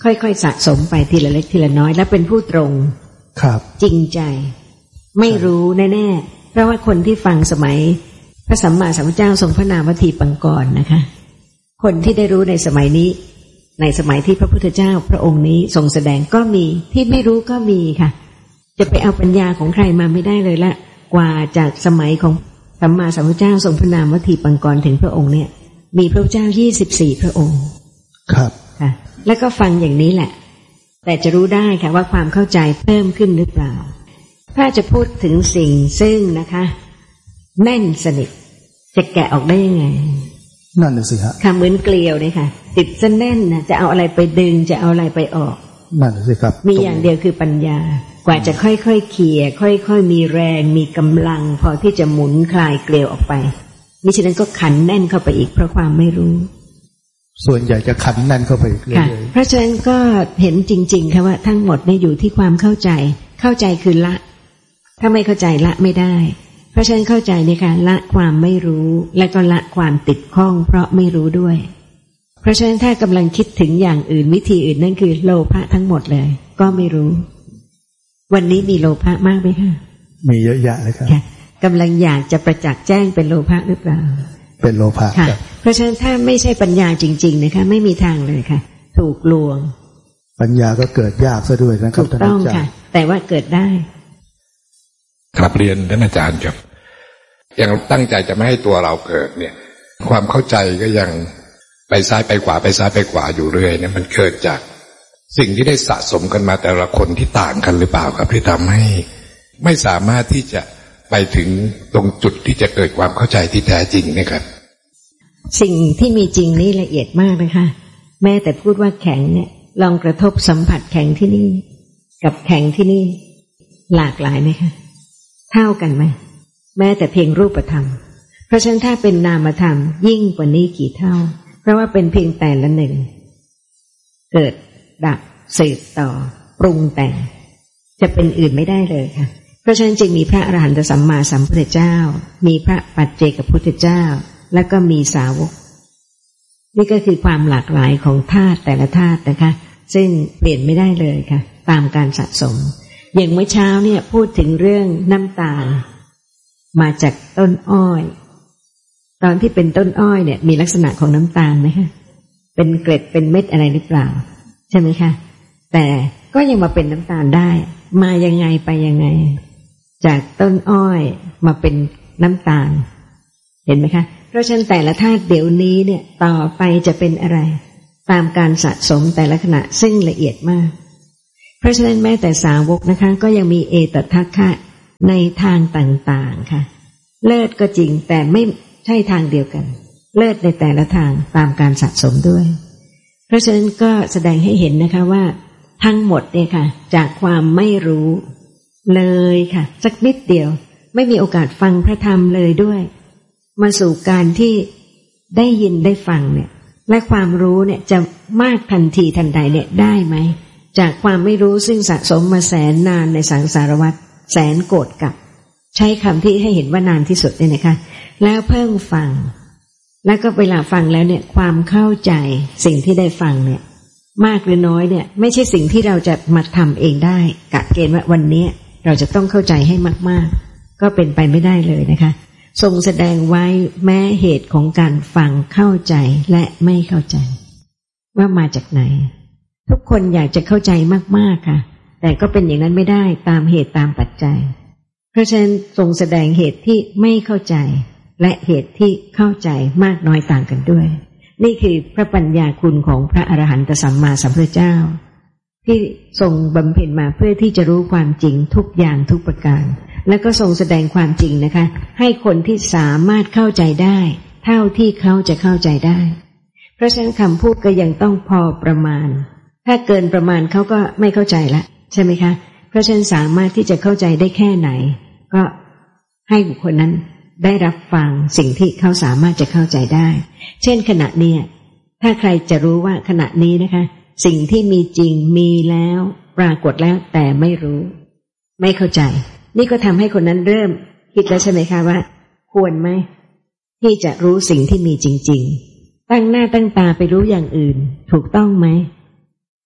ค่อยๆสะสมไปทีละเล็กทีละน้อยแล้วเป็นผู้ตรงครับจริงใจไม่รู้แน่ๆเพราะว่าคนที่ฟังสมัยพระสัมมาสัมพุทธเจ้าทรงพระนามว่าทีปังกรนะคะคนที่ได้รู้ในสมัยนี้ในสมัยที่พระพุทธเจ้าพระองค์นี้ทรงแสดงก็มีที่ไม่รู้ก็มีค่ะจะไปเอาปัญญาของใครมาไม่ได้เลยละกว่าจากสมัยของสัมมาสัมพุทธเจ้าทรงพระนามว่าทีปังกรถึงพระองค์เนี่ยมีพระเจ้ายี่สิบสี่พระองค์ครับค่ะแล้วก็ฟังอย่างนี้แหละแต่จะรู้ได้ค่ะว่าความเข้าใจเพิ่มขึ้นหรือเปล่าถ้าจะพูดถึงสิ่งซึ่งนะคะแน่นสนิทจะแกะออกได้ยังไงนั่นน่ะสิฮะค่ะเหมือนเกลียวเลยค่ะติดซะแน่นนะจะเอาอะไรไปดึงจะเอาอะไรไปออกนั่นน่ะสิครับมีอย่างเดียวคือปัญญากว่าจะค่อยๆเขี่ยค่อยๆมีแรงมีกำลังพอที่จะหมุนคลายเกลียวออกไปมิฉะนั้นก็ขันแน่นเข้าไปอีกเพราะความไม่รู้ส่วนใหญ่จะขันแน่นเข้าไปอีกเรื่อยๆเพราะฉะนั้นก็เห็นจริงๆค่ะว่าทั้งหมดเนี่ยอยู่ที่ความเข้าใจเข้าใจคือละถ้าไม่เข้าใจละไม่ได้เพราะฉะนั้นเข้าใจในการละความไม่รู้และก็ละความติดข้องเพราะไม่รู้ด้วยเพราะฉะนั้นถ้ากำลังคิดถึงอย่างอื่นวิธีอื่นนั่นคือโลภะทั้งหมดเลยก็ไม่รู้วันนี้มีโลภะมากไหมคะมีเยอะแยะเลยครับกำลังอยากจะประจักษ์แจ้งเป็นโลภะหรือเปล่าเป็นโลภะค่ะเพราะฉะนั้นถ้าไม่ใช่ปัญญาจริงๆนะคะไม่มีทางเลยค่ะถูกลวงปัญญาก็เกิดยากซะด้วยนะครับท่านอาจารย์ถูกต้องค่ะแต่ว่าเกิดได้ครับเรียนท่านอาจารย์ครับยังตั้งใจจะไม่ให้ตัวเราเกิดเนี่ยความเข้าใจก็ยังไปซ้ายไปขวาไปซ้ายไปขวาอยู่เรื่อยเนี่ยมันเกิดจากสิ่งที่ได้สะสมกันมาแต่ละคนที่ต่างกันหรือเปล่าครับที่ทำให้ไม่สามารถที่จะไปถึงตรงจุดที่จะเกิดความเข้าใจที่แท้จริงนะครับสิ่งที่มีจริงนี่ละเอียดมากนะคะแม้แต่พูดว่าแข็งเนี่ยลองกระทบสัมผัสแข็งที่นี่กับแข็งที่นี่หลากหลายไหมคะเท่ากันไหมแม้แต่เพียงรูปธรรมเพราะฉะนั้นถ้าเป็นนามธรรมยิ่งกว่านี้กี่เท่าเพราะว่าเป็นเพียงแต่ละหนึ่งเกิดดับสืบต่อปรุงแต่งจะเป็นอื่นไม่ได้เลยค่ะเพราะฉะนั้นจึงมีพระอรหันตสัมมาสัมพุทธเจ้ามีพระปัจเจกพุทธเจ้าแล้วก็มีสาวกนี่ก็คือความหลากหลายของธาตุแต่ละธาตุนะคะซึ่งเปลี่ยนไม่ได้เลยค่ะตามการสะสมอย่างเมื่อเช้าเนี่ยพูดถึงเรื่องน้ำตาลมาจากต้นอ้อยตอนที่เป็นต้นอ้อยเนี่ยมีลักษณะของน้ำตาลไหมคะเป็นเกล็ดเป็นเม็ดอะไรหรือเปล่าใช่ไหมคะแต่ก็ยังมาเป็นน้ำตาลได้มายังไงไปยังไงจากต้นอ้อยมาเป็นน้ำตาลเห็นไหมคะเพราะฉะนั้นแต่ละธาตุเดี๋ยวนี้เนี่ยต่อไปจะเป็นอะไรตามการสะสมแต่ละขณะซึ่งละเอียดมากเพราะฉะนั้นแม้แต่สาวกนะคะก็ยังมีเอตทัคคะในทางต่างๆค่ะเลิศก็จริงแต่ไม่ใช่ทางเดียวกันเลิศในแต่ละทางตามการสะสมด้วยเพราะฉะนั้นก็แสดงให้เห็นนะคะว่าทั้งหมดเนี่ยค่ะจากความไม่รู้เลยค่ะสักนิดเดียวไม่มีโอกาสฟังพระธรรมเลยด้วยมาสู่การที่ได้ยินได้ฟังเนี่ยและความรู้เนี่ยจะมากทันทีทันใดเนี่ยได้ไหมจากความไม่รู้ซึ่งสะสมมาแสนนานในสังสารวัฏแสนโกรธกับใช้คำที่ให้เห็นว่านานที่สุดเนี่ยนะคะแล้วเพิ่งฟังแล้วก็เวลาฟังแล้วเนี่ยความเข้าใจสิ่งที่ได้ฟังเนี่ยมากหรือน้อยเนี่ยไม่ใช่สิ่งที่เราจะมาทำเองได้กะเกณฑ์ว่าวันนี้เราจะต้องเข้าใจให้มากๆก็เป็นไปไม่ได้เลยนะคะทรงแสดงไว้แม้เหตุของการฟังเข้าใจและไม่เข้าใจว่ามาจากไหนทุกคนอยากจะเข้าใจมากๆค่ะแต่ก็เป็นอย่างนั้นไม่ได้ตามเหตุตามปัจจัยเพราะฉะนั้นทรงแสดงเหตุที่ไม่เข้าใจและเหตุที่เข้าใจมากน้อยต่างกันด้วยนี่คือพระปัญญาคุณของพระอรหันตสัมมาสัมพุทธเจ้าที่ทรงบำเพ็ญมาเพื่อที่จะรู้ความจริงทุกอย่างทุกประการแล้วก็ทรงแสดงความจริงนะคะให้คนที่สามารถเข้าใจได้เท่าที่เขาจะเข้าใจได้เพราะฉะนั้นคำพูดก็ยังต้องพอประมาณถ้าเกินประมาณเขาก็ไม่เข้าใจละใช่ไหมคะเพราะฉะนั้นสามารถที่จะเข้าใจได้แค่ไหนก็ให้บุคคลนั้นได้รับฟังสิ่งที่เขาสามารถจะเข้าใจได้เช่นขณะนี้ถ้าใครจะรู้ว่าขณะนี้นะคะสิ่งที่มีจริงมีแล้วปรากฏแล้วแต่ไม่รู้ไม่เข้าใจนี่ก็ทำให้คนนั้นเริ่มคิดแล้วใช่ไหมคะว่าควรไหมที่จะรู้สิ่งที่มีจริงๆตั้งหน้าตั้งตาไปรู้อย่างอื่นถูกต้องไหม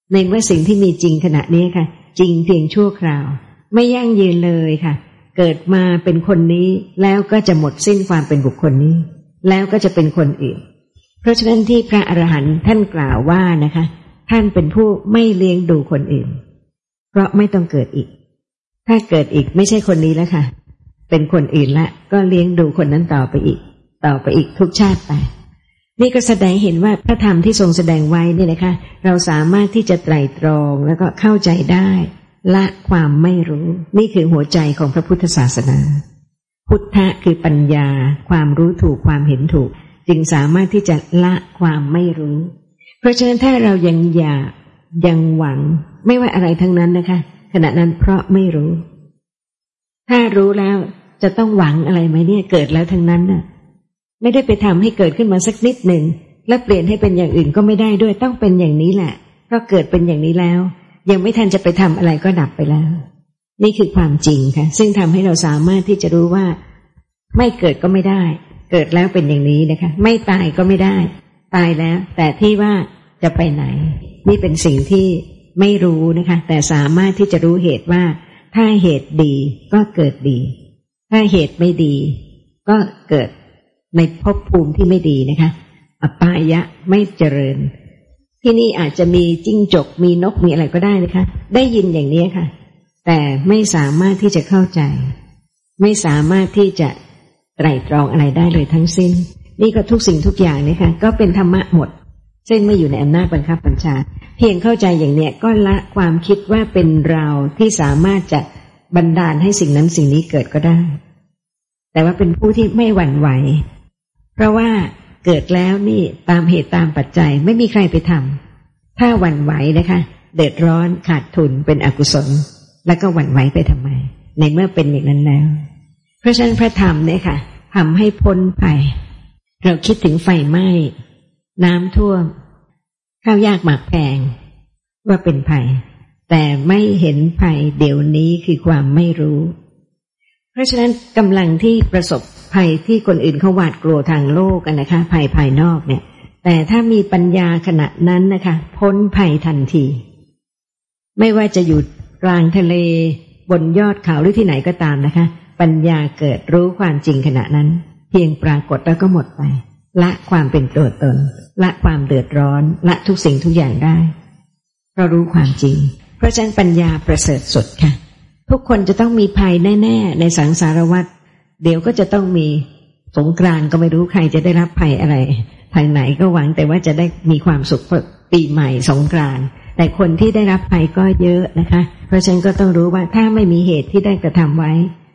ในเมื่อสิ่งที่มีจริงขณะนี้ค่ะจริงเพียงชั่วคราวไม่ยั่งยืนเลยค่ะเกิดมาเป็นคนนี้แล้วก็จะหมดสิ้นความเป็นบุคคลนี้แล้วก็จะเป็นคนอื่นเพราะฉะนั้นที่พระอรหันต์ท่านกล่าวว่านะคะท่านเป็นผู้ไม่เลี้ยงดูคนอื่นเพราะไม่ต้องเกิดอีกถ้าเกิดอีกไม่ใช่คนนี้แล้วค่ะเป็นคนอื่นละก็เลี้ยงดูคนนั้นต่อไปอีกต่อไปอีกทุกชาติไปนี่ก็แสดงเห็นว่าพระธรรมที่ทรงแสดงไว้นี่นะคะเราสามารถที่จะไตร่ตรองแล้วก็เข้าใจได้ละความไม่รู้นี่คือหัวใจของพระพุทธศาสนาพุทธะคือปัญญาความรู้ถูกความเห็นถูกจึงสามารถที่จะละความไม่รู้เพราะฉะนั้นถ้าเรายังอยากยังหวังไม่ว่าอะไรทั้งนั้นนะคะขณะนั้นเพราะไม่รู้ถ้ารู้แล้วจะต้องหวังอะไรไหมเนี่ยเกิดแล้วทั้งนั้นน่ะไม่ได้ไปทำให้เกิดขึ้นมาสักนิดหนึ่งแล้วเปลี่ยนให้เป็นอย่างอื่นก็ไม่ได้ด้วยต้องเป็นอย่างนี้แหละเพราะเกิดเป็นอย่างนี้แล้วยังไม่ทันจะไปทำอะไรก็ดับไปแล้วนี่คือความจริงค่ะซึ่งทำให้เราสามารถที่จะรู้ว่าไม่เกิดก็ไม่ได้เกิดแล้วเป็นอย่างนี้นะคะไม่ตายก็ไม่ได้ตายแล้วแต่ที่ว่าจะไปไหนนี่เป็นสิ่งที่ไม่รู้นะคะแต่สามารถที่จะรู้เหตุว่าถ้าเหตุดีก็เกิดดีถ้าเหตุไม่ดีก็เกิดในภพภูมิที่ไม่ดีนะคะอปายะไม่เจริญที่นี่อาจจะมีจิ้งจกมีนกมีอะไรก็ได้นะคะได้ยินอย่างนี้ค่ะแต่ไม่สามารถที่จะเข้าใจไม่สามารถที่จะไตร่ตรองอะไรได้เลยทั้งสิ้นนี่ก็ทุกสิ่งทุกอย่างนี่ค่ะก็เป็นธรรมะหมดซึ่งไม่อยู่ในอำนาจบังคับบัญชาเพียงเข้าใจอย่างเนี้ยก็ละความคิดว่าเป็นเราที่สามารถจะบันดาลให้สิ่งนั้นสิ่งนี้เกิดก็ได้แต่ว่าเป็นผู้ที่ไม่หวั่นไหวเพราะว่าเกิดแล้วนี่ตามเหตุตามปัจจัยไม่มีใครไปทำถ้าหวั่นไหวนะคะเดือดร้อนขาดทุนเป็นอกุศลแล้วก็หวั่นไหวไปทำไมในเมื่อเป็นอย่างนั้นแล้วเพราะฉะนั้นพระธรรมเนี่ยค่ะทำให้พ้นภัยเราคิดถึงไฟไหม้น้ำท่วมข้าวยากหมากแพงว่าเป็นภัยแต่ไม่เห็นภัยเดี๋ยวนี้คือความไม่รู้เพราะฉะนั้นกำลังที่ประสบภัยที่คนอื่นเขาหวาดกลัวทางโลกกันนะคะภัยภายนอกเนี่ยแต่ถ้ามีปัญญาขณะนั้นนะคะพ้นภัยทันทีไม่ว่าจะอยู่กลางทะเลบนยอดเขาหรือที่ไหนก็ตามนะคะปัญญาเกิดรู้ความจริงขณะนั้นเพียงปรากฏแล้วก็หมดไปละความเป็นตัวตนละความเดือดร้อนละทุกสิ่งทุกอย่างได้เพราะรู้ความจริงเพราะฉะนั้นปัญญาประเสริฐสุดค่ะทุกคนจะต้องมีภัยแน่ๆในสังสารวัฏเดี๋ยวก็จะต้องมีสงกรานต์ก็ไม่รู้ใครจะได้รับภัยอะไรทางไหนก็หวังแต่ว่าจะได้มีความสุขปีใหม่สงกรานต์แต่คนที่ได้รับภัยก็เยอะนะคะเพราะฉะนั้นก็ต้องรู้ว่าถ้าไม่มีเหตุที่ได้กระทำไว้